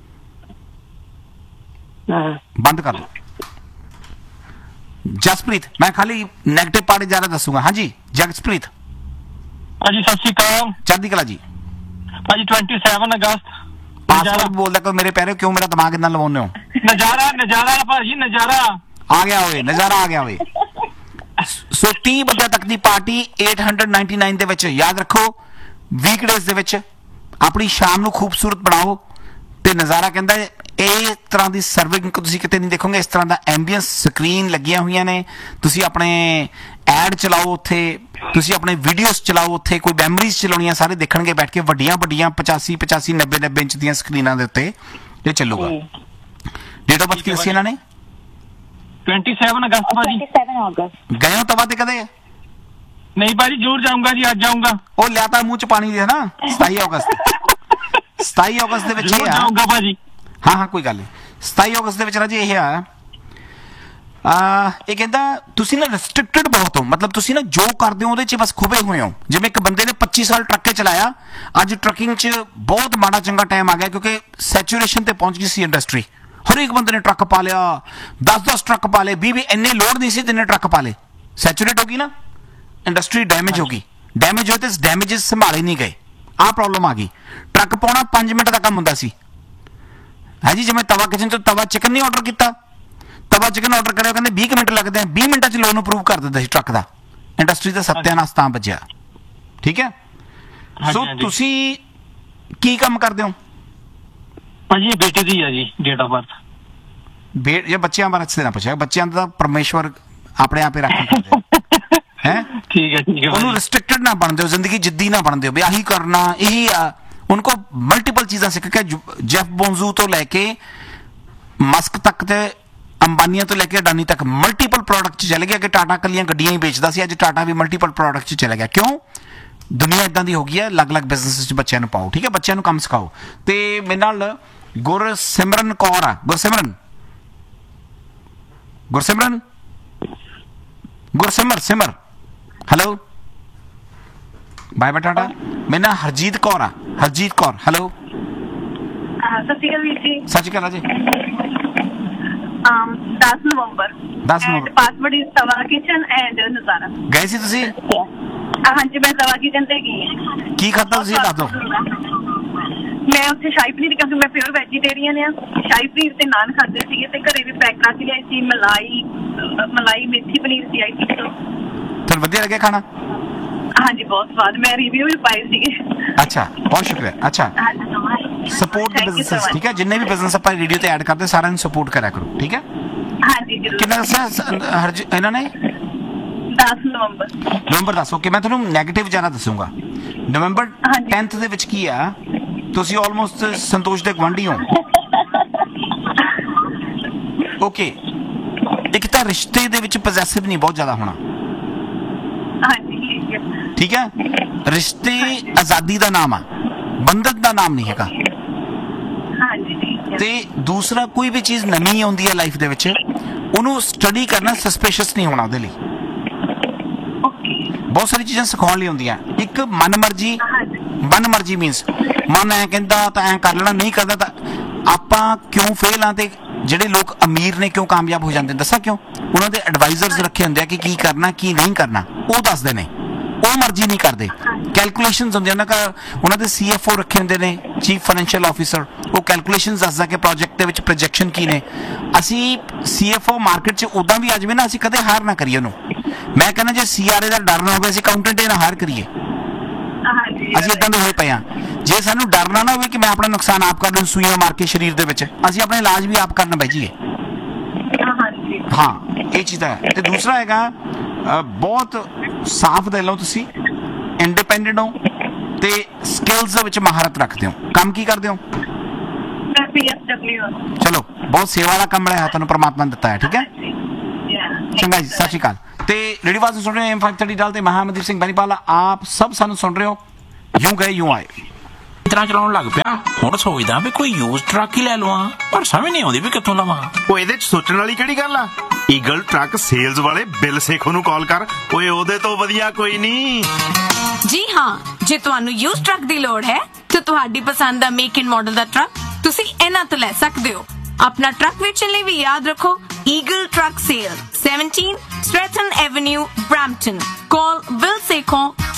ਬੰਦ ਕਰ ਦਿਓ। ਜਸਪ੍ਰੀਤ, ਮੈਂ ਖਾਲੀ ਨੈਗੇਟਿਵ ਪਾਰਟ ਜ਼ਿਆਦਾ ਦੱਸੂਗਾ। ਹਾਂਜੀ ਜਸਪ੍ਰੀਤ। ਭਾਜੀ ਸਤਿ ਸ਼੍ਰੀ ਅਕਾਲ। ਚੜ੍ਹਦੀ ਕਲਾ ਜੀ। ਭਾਜੀ 27 ਅਗਸਤ ਪਾਸਵਰਡ ਬੋਲਦਾ ਕੋਈ ਮੇਰੇ ਪੈਰੇ, ਕਿਉਂ ਮੇਰਾ ਦਿਮਾਗ ਇਦਾਂ ਲਵਾਉਂਦੇ ਹੋ? ਨਜ਼ਾਰਾ ਭਾਜੀ, ਨਜ਼ਾਰਾ ਆ ਗਿਆ ਹੋਏ, ਨਜ਼ਾਰਾ ਆ ਗਿਆ ਹੋਏ। ਸੋ 30 ਬੰਦਿਆਂ ਤੱਕ ਦੀ ਪਾਰਟੀ 899 ਦੇ ਵਿੱਚ, ਯਾਦ ਰੱਖੋ ਵੀਕਡੇਜ਼ ਦੇ ਵਿੱਚ ਆਪਣੀ ਸ਼ਾਮ ਨੂੰ ਖੂਬਸੂਰਤ ਬਣਾਓ ਤੇ ਨਜ਼ਾਰਾ। ਕਹਿੰਦਾ ਇਹ ਤਰ੍ਹਾਂ ਦੀ ਸਰਵਿੰਗ ਤੁਸੀਂ ਕਿਤੇ ਨਹੀਂ ਦੇਖੋਗੇ, ਇਸ ਤਰ੍ਹਾਂ ਦਾ ਐਂਬੀਐਂਸ, ਸਕਰੀਨ ਲੱਗੀਆਂ ਹੋਈਆਂ ਨੇ, ਤੁਸੀਂ ਆਪਣੇ ਐਡ ਚਲਾਓ ਉੱਥੇ, ਤੁਸੀਂ ਆਪਣੇ ਵੀਡੀਓਜ਼ ਚਲਾਓ ਉੱਥੇ, ਕੋਈ ਮੈਮਰੀਜ਼ ਚਲਾਉਣੀਆਂ ਸਾਰੇ ਦੇਖਣਗੇ ਬੈਠ ਕੇ, ਵੱਡੀਆਂ 85 90 ਇੰਚ ਦੀਆਂ ਸਕਰੀਨਾਂ ਦੇ ਉੱਤੇ ਇਹ ਚੱਲੂਗਾ। ਡੇਟ ਆਫ ਬਰਥ ਕੀ ਦੱਸੀ ਇਹਨਾਂ ਨੇ? 27 ਅਗਸਤ ਭਾਜੀ। 27 ਅਗਸਤ। ਗਏ ਹੋ ਤਵਾ ਤੇ ਕਦੇ? ਨਹੀਂ ਭਾਜੀ, ਜ਼ਰੂਰ ਜਾਊਂਗਾ ਜੀ, ਅੱਜ ਜਾਊਂਗਾ। ਉਹ ਲਿਆ ਤਾਂ ਮੂੰਹ ਚ ਪਾਣੀ ਦੇ ਨਾ। 27 ਅਗਸਤ ਦੇ ਵਿੱਚ ਜ਼ਰੂਰ ਇਹ ਆ। ਜਾਊਂਗਾ ਭਾਜੀ। ਹਾਂ ਕੋਈ ਗੱਲ ਨਹੀਂ। 27 ਅਗਸਤ ਦੇ ਵਿੱਚ ਰਾਜੇ ਇਹ ਆ, ਇਹ ਕਹਿੰਦਾ ਤੁਸੀਂ ਨਾ ਰਿਸਟ੍ਰਿਕਟਡ ਬਹੁਤ ਹੋ, ਮਤਲਬ ਤੁਸੀਂ ਨਾ ਜੋ ਕਰਦੇ ਹੋ ਉਹਦੇ 'ਚ ਬਸ ਖੁਬੇ ਹੋਏ ਹੋ। ਜਿਵੇਂ ਇੱਕ ਬੰਦੇ ਨੇ 25 ਸਾਲ ਟਰੱਕ ਚਲਾਇਆ, ਅੱਜ ਟਰੱਕਿੰਗ 'ਚ ਬਹੁਤ ਮਾੜਾ ਚੰਗਾ ਟਾਈਮ ਆ ਗਿਆ ਕਿਉਂਕਿ ਸੈਚੂਰੇਸ਼ਨ ਤੇ ਪਹੁੰਚ ਗਈ ਸੀ ਇੰਡਸਟਰੀ। ਹਰ ਇੱਕ ਬੰਦੇ ਨੇ ਟਰੱਕ ਪਾ ਲਿਆ, 10 ਟਰੱਕ ਪਾ ਲਏ, 20 ਇੰਨੇ ਲੋਡ ਨਹੀਂ ਸੀ, ਤਿੰਨੇ ਟਰੱਕ ਪਾ ਲਏ। ਸੈਚੂਰੇਟ ਹੋ ਗਈ ਨਾ ਇੰਡਸਟਰੀ, ਡੈਮੇਜ ਹੋ ਗਈ। ਡੈਮੇਜ ਹੋਏ ਤੇ ਡੈਮੇਜਸ ਸੰਭਾਲੇ ਨਹੀਂ ਗਏ, ਆਹ ਪ੍ਰੋਬਲਮ ਆ ਗਈ। ਟਰੱਕ ਪਾਉਣਾ 5 ਮਿੰਟ ਦਾ ਕੰਮ ਹੁੰਦਾ ਸੀ। ਹੈ ਜੀ, ਜਿਵੇਂ ਤਵਾ ਕਿਚਨ ਤੋਂ ਤਵਾ ਚਿਕਨ ਨਹੀਂ ਆਰਡਰ ਕੀਤਾ, ਤਵਾ ਚਿਕਨ ਆਰਡਰ ਕਰਿਆ, ਕਹਿੰਦੇ 20 ਮਿੰਟ ਲੱਗਦੇ ਆ, 20 ਮਿੰਟਾਂ 'ਚ ਲੋਨ ਅਪਰੂਵ ਕਰ ਦਿੰਦਾ ਸੀ ਟਰੱਕ ਦਾ। ਇੰਡਸਟਰੀ ਦਾ ਸੱਤਿਆਨਾਸ਼ ਤਾਂ ਵੱਜਿਆ। ਠੀਕ ਹੈ। ਸੋ ਤੁਸੀਂ ਕੀ ਕੰਮ ਕਰਦੇ ਹੋ? ਭਾਜੀ ਇਹ ਬੇਟੇ ਦੀ ਆ ਜੀ ਡੇਟ ਆਫ ਬਰਥ। ਜੇ ਬੱਚਿਆਂ ਬਾਰੇ ਨਾ ਪੁੱਛਿਆ, ਬੱਚਿਆਂ ਦਾ ਪਰਮੇਸ਼ਵਰ ਆਪਣੇ ਆਪੇ ਰੱਖੀ ਕਰਦੇ ਹੈ। ਠੀਕ ਹੈ। ਉਹਨੂੰ ਰਿਸਟ੍ਰਿਕਟਡ ਨਾ ਬਣਦੇ ਹੋ, ਜ਼ਿੰਦਗੀ ਜਿੱਦੀ ਨਾ ਬਣਦੇ ਹੋ ਵੀ ਆਹੀ ਕਰਨਾ ਇਹੀ ਆ। उनको मल्टीपल चीज़ां सीख के, जेफ बोंजू तो लेके मस्क तक ते अंबानिया तो लेके अडानी तक मल्टीपल प्रोडक्ट चले गया कि टाटा कलियां गड्डियां ही बेचता सी, अज टाटा भी मल्टीपल प्रोडक्ट चले गया। क्यों? दुनिया इदां दी हो गई है, अलग अलग बिजनेस बच्चों को पाओ। ठीक है, बच्चों को काम सिखाओ। तो मेरे नाल गुरसिमरन कौर आ। Gursimar hello bye Tata. मेरा नाम हरजीत कौर आ। हरजीत कौर हेलो। सत श्री अकाल वीर जी। सत श्री अकाल जी। 10 नवंबर। Password is Tawa kitchen and नजारा। गए सी तुसी? हाँ जी, मैं तवा किचन ते गई। की खाता तुसी दस दो? मैं उत्थे शाही पनीर, क्योंकि मैं प्योर वेजीटेरियन आ, शाही पनीर ते नान खाते सीगे ते घरे भी पैक करा के लियाई सी। मलाई मेथी पनीर सी आई थी। फिर वधिया लगे खाना? हाँ जी, बहुत स्वाद। मैं रिव्यू भी पाए सी। अच्छा, बहुत शुक्रिया। अच्छा, सपोर्ट द बिजनेस। ठीक है, जिन्ने भी बिजनेस ਆਪਾਂ रेडियो ਤੇ ਐਡ ਕਰਦੇ ਸਾਰਿਆਂ ਨੂੰ ਸਪੋਰਟ ਕਰਿਆ ਕਰੋ। ਠੀਕ ਹੈ। हाँ जी जरूर। ਕਿੰਨਾ ਦੱਸਿਆ ਇਹਨਾਂ ਨੇ? 10 ਨਵੰਬਰ 10। ਓਕੇ, ਮੈਂ ਤੁਹਾਨੂੰ 네ਗੇਟਿਵ ਜ਼ਿਆਦਾ ਦੱਸੂਗਾ। ਨਵੰਬਰ 10th ਦੇ ਵਿੱਚ ਕੀ ਆ, ਤੁਸੀਂ ਆਲਮੋਸਟ ਸੰਤੋਸ਼ ਦੇ ਗਵਾਂਢੀ ਹੋ। ਓਕੇ, ਇੱਕ ਤਾਂ ਰਿਸ਼ਤੇ ਦੇ ਵਿੱਚ ਪੋਜੈਸਿਵ ਨਹੀਂ ਬਹੁਤ ਜ਼ਿਆਦਾ ਹੋਣਾ। हाँ जी ठीक है। रिश्ते आजादी का नाम आ, बंधन का नाम नहीं है। हाँ जी। ते दूसरा कोई भी चीज़ नवी आउंदी है लाइफ दे विच, उन्होंने स्टडी करना सस्पिशियस नहीं होना। उहदे लई बहुत सारी चीज़ां सिखाउण लई हुंदियां। एक मनमर्जी मीनस मन ऐ कहंदा तां ऐ कर लेना, नहीं करदा तां आपां क्यों फेल हाँ। ते ਜਿਹੜੇ लोग अमीर ने क्यों कामयाब हो जाते? दसा क्यों? उन्होंने एडवाइजर्स रखे होंगे कि की करना की नहीं करना, वो दसदे ने, वो मर्जी नहीं करते। कैलकुलेशनस होंगे उन्होंने CFO रखे होंगे ने, चीफ फाइनेंशियल ऑफिसर, वो कैलकुलेशनस दसदा कि प्रोजेक्ट के विच प्रोजेक्शन की ने। असी CFO मार्केट च उदा भी आ जाए ना, असी कदे हार ना करिए उन्होंने। मैं कहना जे CRA का डर ना हो, अकाउंटेंट ना हार करिए। ਅਸੀਂ ਇਦਾਂ ਦੇ ਹੋਏ ਪਏ ਆ। ਜੇ ਸਾਨੂੰ ਡਰਨਾ ਨਾ ਹੋਵੇ ਕਿ ਮੈਂ ਆਪਣਾ ਨੁਕਸਾਨ ਆਪ ਕਰ ਲਾਂ, ਸੂਈਆਂ ਮਾਰ ਕੇ ਸਰੀਰ ਦੇ ਵਿੱਚ, ਅਸੀਂ ਆਪਣਾ ਇਲਾਜ ਵੀ ਆਪ ਕਰਨ ਬਹਿ ਜਾਈਏ। ਹਾਂ, ਇਹ ਚੀਜ਼ ਹੈ। ਤੇ ਦੂਸਰਾ ਹੈਗਾ, ਬਹੁਤ ਸਾਫ਼ ਦਿਲ ਹੋ ਤੁਸੀਂ, ਇੰਡੀਪੈਂਡੈਂਟ ਹੋ ਤੇ ਸਕਿੱਲਸ ਦੇ ਵਿੱਚ ਮਹਾਰਤ ਰੱਖਦੇ ਹੋ। ਕੰਮ ਕੀ ਕਰਦੇ ਹੋ? मैं PSW। ਚਲੋ, ਬਹੁਤ ਸੇਵਾ ਵਾਲਾ ਕੰਮ ਮਿਲਿਆ ਤੁਹਾਨੂੰ, ਪਰਮਾਤਮਾ ਨੇ ਦਿੱਤਾ ਹੈ। ਠੀਕ ਹੈ। ਚੰਗਾ ਜੀ, ਸਤਿ ਸ਼੍ਰੀ ਅਕਾਲ। ਤੇ ਰੇਡੀਓ ਆਵਾਜ਼ ਨੂੰ ਸੁਣ ਰਹੇ ਹੋ M530 ਡਾਲ ਤੇ ਮਹਾਮਨਦੀਪ ਸਿੰਘ ਬੈਨੀਪਾਲ, ਆਪ ਸਭ ਸਾਨੂੰ ਸੁਣ ਰਹੇ ਹੋ। ਯੂੰ ਗਏ ਯੂੰ ਆਏ ਇਤਨਾ ਚਲਾਉਣ ਲੱਗ ਪਿਆ, ਹੁਣ ਸੋਚਦਾ ਵੀ ਕੋਈ ਯੂਜ਼ ਟਰੱਕ ਹੀ ਲੈ ਲਵਾਂ, ਪਰ ਸਮਝ ਨਹੀਂ ਆਉਂਦੀ ਵੀ ਕਿੱਥੋਂ ਲਵਾਂ। ਉਹ ਇਹਦੇ ਚ ਸੋਚਣ ਵਾਲੀ ਕਿਹੜੀ ਗੱਲ ਆ? ਈਗਲ ਟਰੱਕ ਸੇਲਜ਼ ਵਾਲੇ ਬਿਲ ਸੇਖੋ ਨੂੰ ਕਾਲ ਕਰ, ਓਏ ਉਹਦੇ ਤੋਂ ਵਧੀਆ ਕੋਈ ਨਹੀਂ। ਜੀ ਹਾਂ, ਜੇ ਤੁਹਾਨੂੰ ਯੂਜ਼ ਟਰੱਕ ਦੀ ਲੋੜ ਹੈ ਤਾਂ ਤੁਹਾਡੀ ਪਸੰਦ ਦਾ make and model the truck ਤੁਸੀਂ ਇਹਨਾਂ ਤੋਂ ਲੈ ਸਕਦੇ ਹੋ। ਆਪਣਾ ਟਰੱਕ ਵੇਚਣ ਲਈ ਵੀ ਯਾਦ ਰੱਖੋ eagle truck sale, 17 Stratton Avenue, Brampton. Call Bill Sekho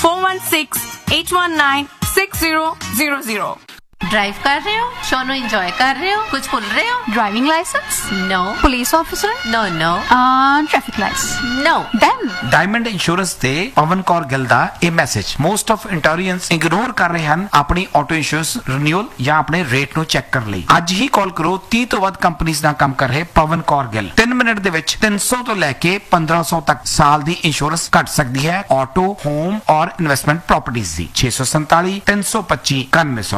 416-819-6000. Drive कर रहे हो, शो नो एंजॉय कर रहे हो, कुछ भूल रहे हो? Driving license? No. Police officer? No, no. Traffic lights? No. Then? Diamond insurance ਤੇ ਪਵਨ ਕੌਰ ਗਿੱਲ ਦਾ ਇਹ ਮੈਸੇਜ, ਮੋਸਟ ਆਫ ਇੰਟੋਰੀਅੰਸ ਇਗਨੋਰ ਕਰ ਰਹੇ ਹਨ ਆਪਣੀ ਆਟੋ ਇੰਸ਼ੋਰੈਂਸ ਰੀਨਿਊਅਲ ਜਾਂ ਆਪਣੇ ਰੇਟ ਨੂੰ ਚੈੱਕ ਕਰਨ ਲਈ। ਅੱਜ ਹੀ ਕਾਲ ਕਰੋ 30 ਤੋਂ ਵੱਧ ਕੰਪਨੀਆਂ ਨਾਲ ਕੰਮ ਕਰ ਰਹੇ ਪਵਨ ਕੌਰ ਗਿੱਲ। 3 ਮਿੰਟ ਦੇ ਵਿੱਚ 300 ਤੋਂ ਲੈ ਕੇ 1500 ਤੱਕ ਸਾਲ ਦੀ ਇੰਸ਼ੋਰੈਂਸ ਘਟ ਸਕਦੀ ਹੈ ਆਟੋ, ਹੋਮ ਔਰ investment properties the. 647 325 9100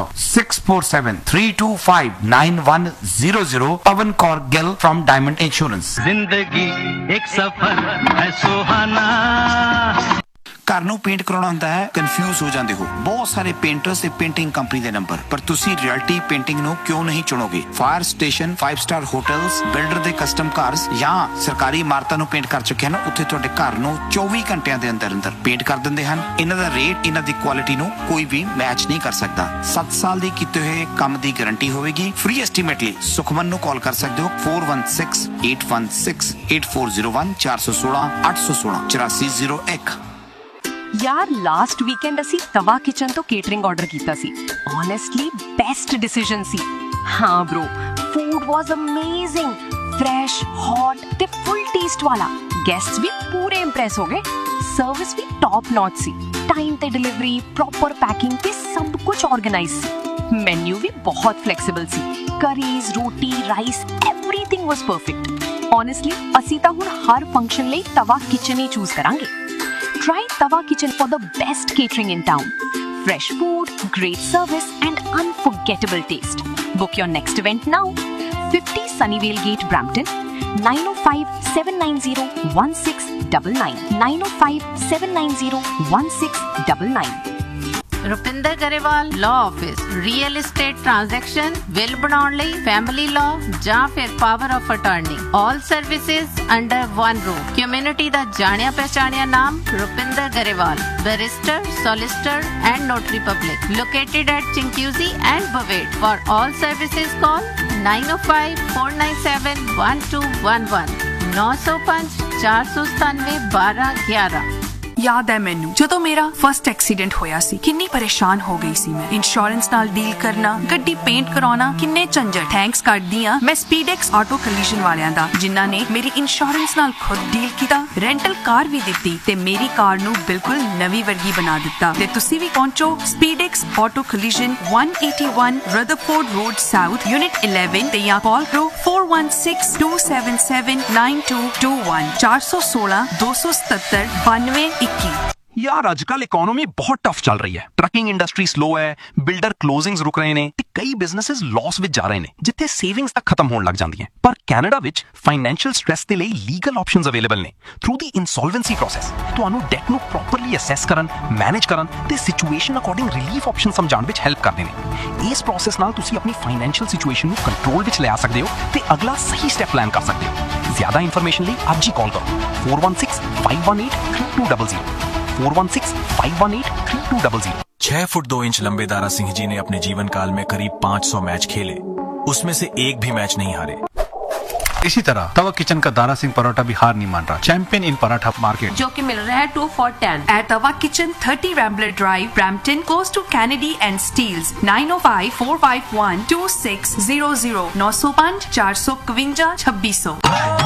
647-325-9100 Pawan Kaur Gill from diamond insurance. जिंदगी एक सफर है सुहाना। घर ਨੂੰ ਪੇਂਟ ਕਰਾਉਣਾ ਹੁੰਦਾ ਹੈ, ਕਨਫਿਊਜ਼ ਹੋ ਜਾਂਦੇ ਹੋ। ਬਹੁਤ ਸਾਰੇ ਪੇਂਟਰਸ ਤੇ ਪੇਂਟਿੰਗ ਕੰਪਨੀ ਦੇ ਨੰਬਰ, ਪਰ ਤੁਸੀਂ ਰਿਐਲਿਟੀ ਪੇਂਟਿੰਗ ਨੂੰ ਕਿਉਂ ਨਹੀਂ ਚੁਣੋਗੇ? Fire station, 5 star hotels, builder ਦੇ ਕਸਟਮ ਕਾਰਸ ਜਾਂ ਸਰਕਾਰੀ ਇਮਾਰਤਾਂ ਨੂੰ ਪੇਂਟ ਕਰ ਚੁੱਕੇ ਹਨ। ਉੱਥੇ ਤੁਹਾਡੇ ਘਰ ਨੂੰ 24 ਘੰਟਿਆਂ ਦੇ ਅੰਦਰ ਅੰਦਰ ਪੇਂਟ ਕਰ ਦਿੰਦੇ ਹਨ। ਇਹਨਾਂ ਦਾ ਰੇਟ, ਇਹਨਾਂ ਦੀ ਕੁਆਲਿਟੀ ਨੂੰ ਕੋਈ ਵੀ ਮੈਚ ਨਹੀਂ ਕਰ ਸਕਦਾ। 7 ਸਾਲ ਦੀ ਕੀਤੇ ਹੋਏ ਕੰਮ ਦੀ ਗਾਰੰਟੀ ਹੋਵੇਗੀ। ਫ੍ਰੀ ਐਸਟੀਮੇਟ ਲਈ ਸੁਖਮਨ ਨੂੰ ਕਾਲ ਕਰ ਸਕਦੇ ਹੋ 416-816-8401 416-816-8401। यार लास्ट वीकेंड असी तवा किचन तो केटरिंग ऑर्डर कीता सी। ऑनेस्टली बेस्ट डिसीजन सी। हाँ bro, food was amazing, fresh, hot ते फुल टेस्ट वाला। गेस्ट्स भी पूरे इंप्रेस हो गए। सर्विस भी टॉप नॉच सी। टाइम ते डिलीवरी, प्रॉपर पैकिंग ते सब कुछ ऑर्गेनाइज सी। मेन्यू भी बहुत flexible C. Curries, roti, rice, everything was perfect. Honestly असी तां हुण हर फंक्शन लई तवा किचन ही चूज करांगे। Try Tava Kitchen for the best catering in town. Fresh food, great service and unforgettable taste. Book your next event now. 50 Sunnyvale Gate, Brampton. 905-790-1699. 905-790-1699. Rupinder Grewal law office, real estate transaction, will बनाउण लई, family law ਜਾਂ ਫਿਰ power of attorney, all services under one roof. Community ਦਾ ਜਾਣਿਆ ਪਹਿਚਾਣਿਆ ਨਾਮ Rupinder Grewal, barrister, solicitor and notary public, located at ਚਿੰਕਿਊਜ਼ੀ and ਬਵੇਟ। For all services call 905-497-1211 905-497-1211। याद है मैनू जदों मेरा फर्स्ट एक्सीडेंट होया सी, किन्नी परेशान हो गई सी मैं। इंश्योरेंस नाल डील करना, गड्डी पेंट कराना, किन्ने झंझट। थैंक्स करदी हां मैं स्पीडेक्स ऑटो कलीजन वालियां दा, जिन्हां ने मेरी इंश्योरेंस नाल खुद डील कीता, रेंटल कार भी दित्ती ते मेरी कार नू बिल्कुल नवी वर्गी बना दिता। ते तुसी भी पहुंचो स्पीडेक्स auto कलीजन, 181 Rutherford road south, unit 11 ते या कॉल करो 416-277-9221 416-277-9221। यार आजकल इकोनॉमी बहुत टफ चल रही है। ट्रकिंग इंडस्ट्री स्लो है, बिल्डर क्लोजिंग्स रुक रहे ने ते कई बिजनेसेस लॉस विच जा रहे ने, जिथे सेविंग्स तक खत्म होने लग जांदियां। पर कैनेडा विच फाइनेंशियल स्ट्रेस दे लई लीगल ऑप्शंस अवेलेबल ने। थ्रू दी इंसॉल्वेंसी प्रोसेस तुहानू डेट नू प्रॉपरली असैस करन, मैनेज करन ते situation according relief option समझाण which help करदे ने। इस प्रोसेस नाल तुसी अपनी फाइनेंशियल सिचुएशन नू कंट्रोल विच ले आ सकदे हो ते अगला सही स्टेप प्लान कर सकदे हो। ज्यादा इंफॉर्मेशन लई आज ही कॉल करो 416-518-3200 416-518-3200। 6 फुट 2 इंच लंबे दारा सिंह जी ने अपने जीवन काल में करीब 500 मैच खेले, उसमें से एक भी मैच नहीं हारे। इसी तरह तवा किचन का दारा सिंह पराठा भी हार नहीं मान रहा। चैंपियन इन पराठा मार्केट, जो कि मिल रहा है 2 for 10 at Tava Kitchen, 30 Rambler Drive, Brampton, close to Kennedy and Steeles. 905-451-2600 905-452-2600।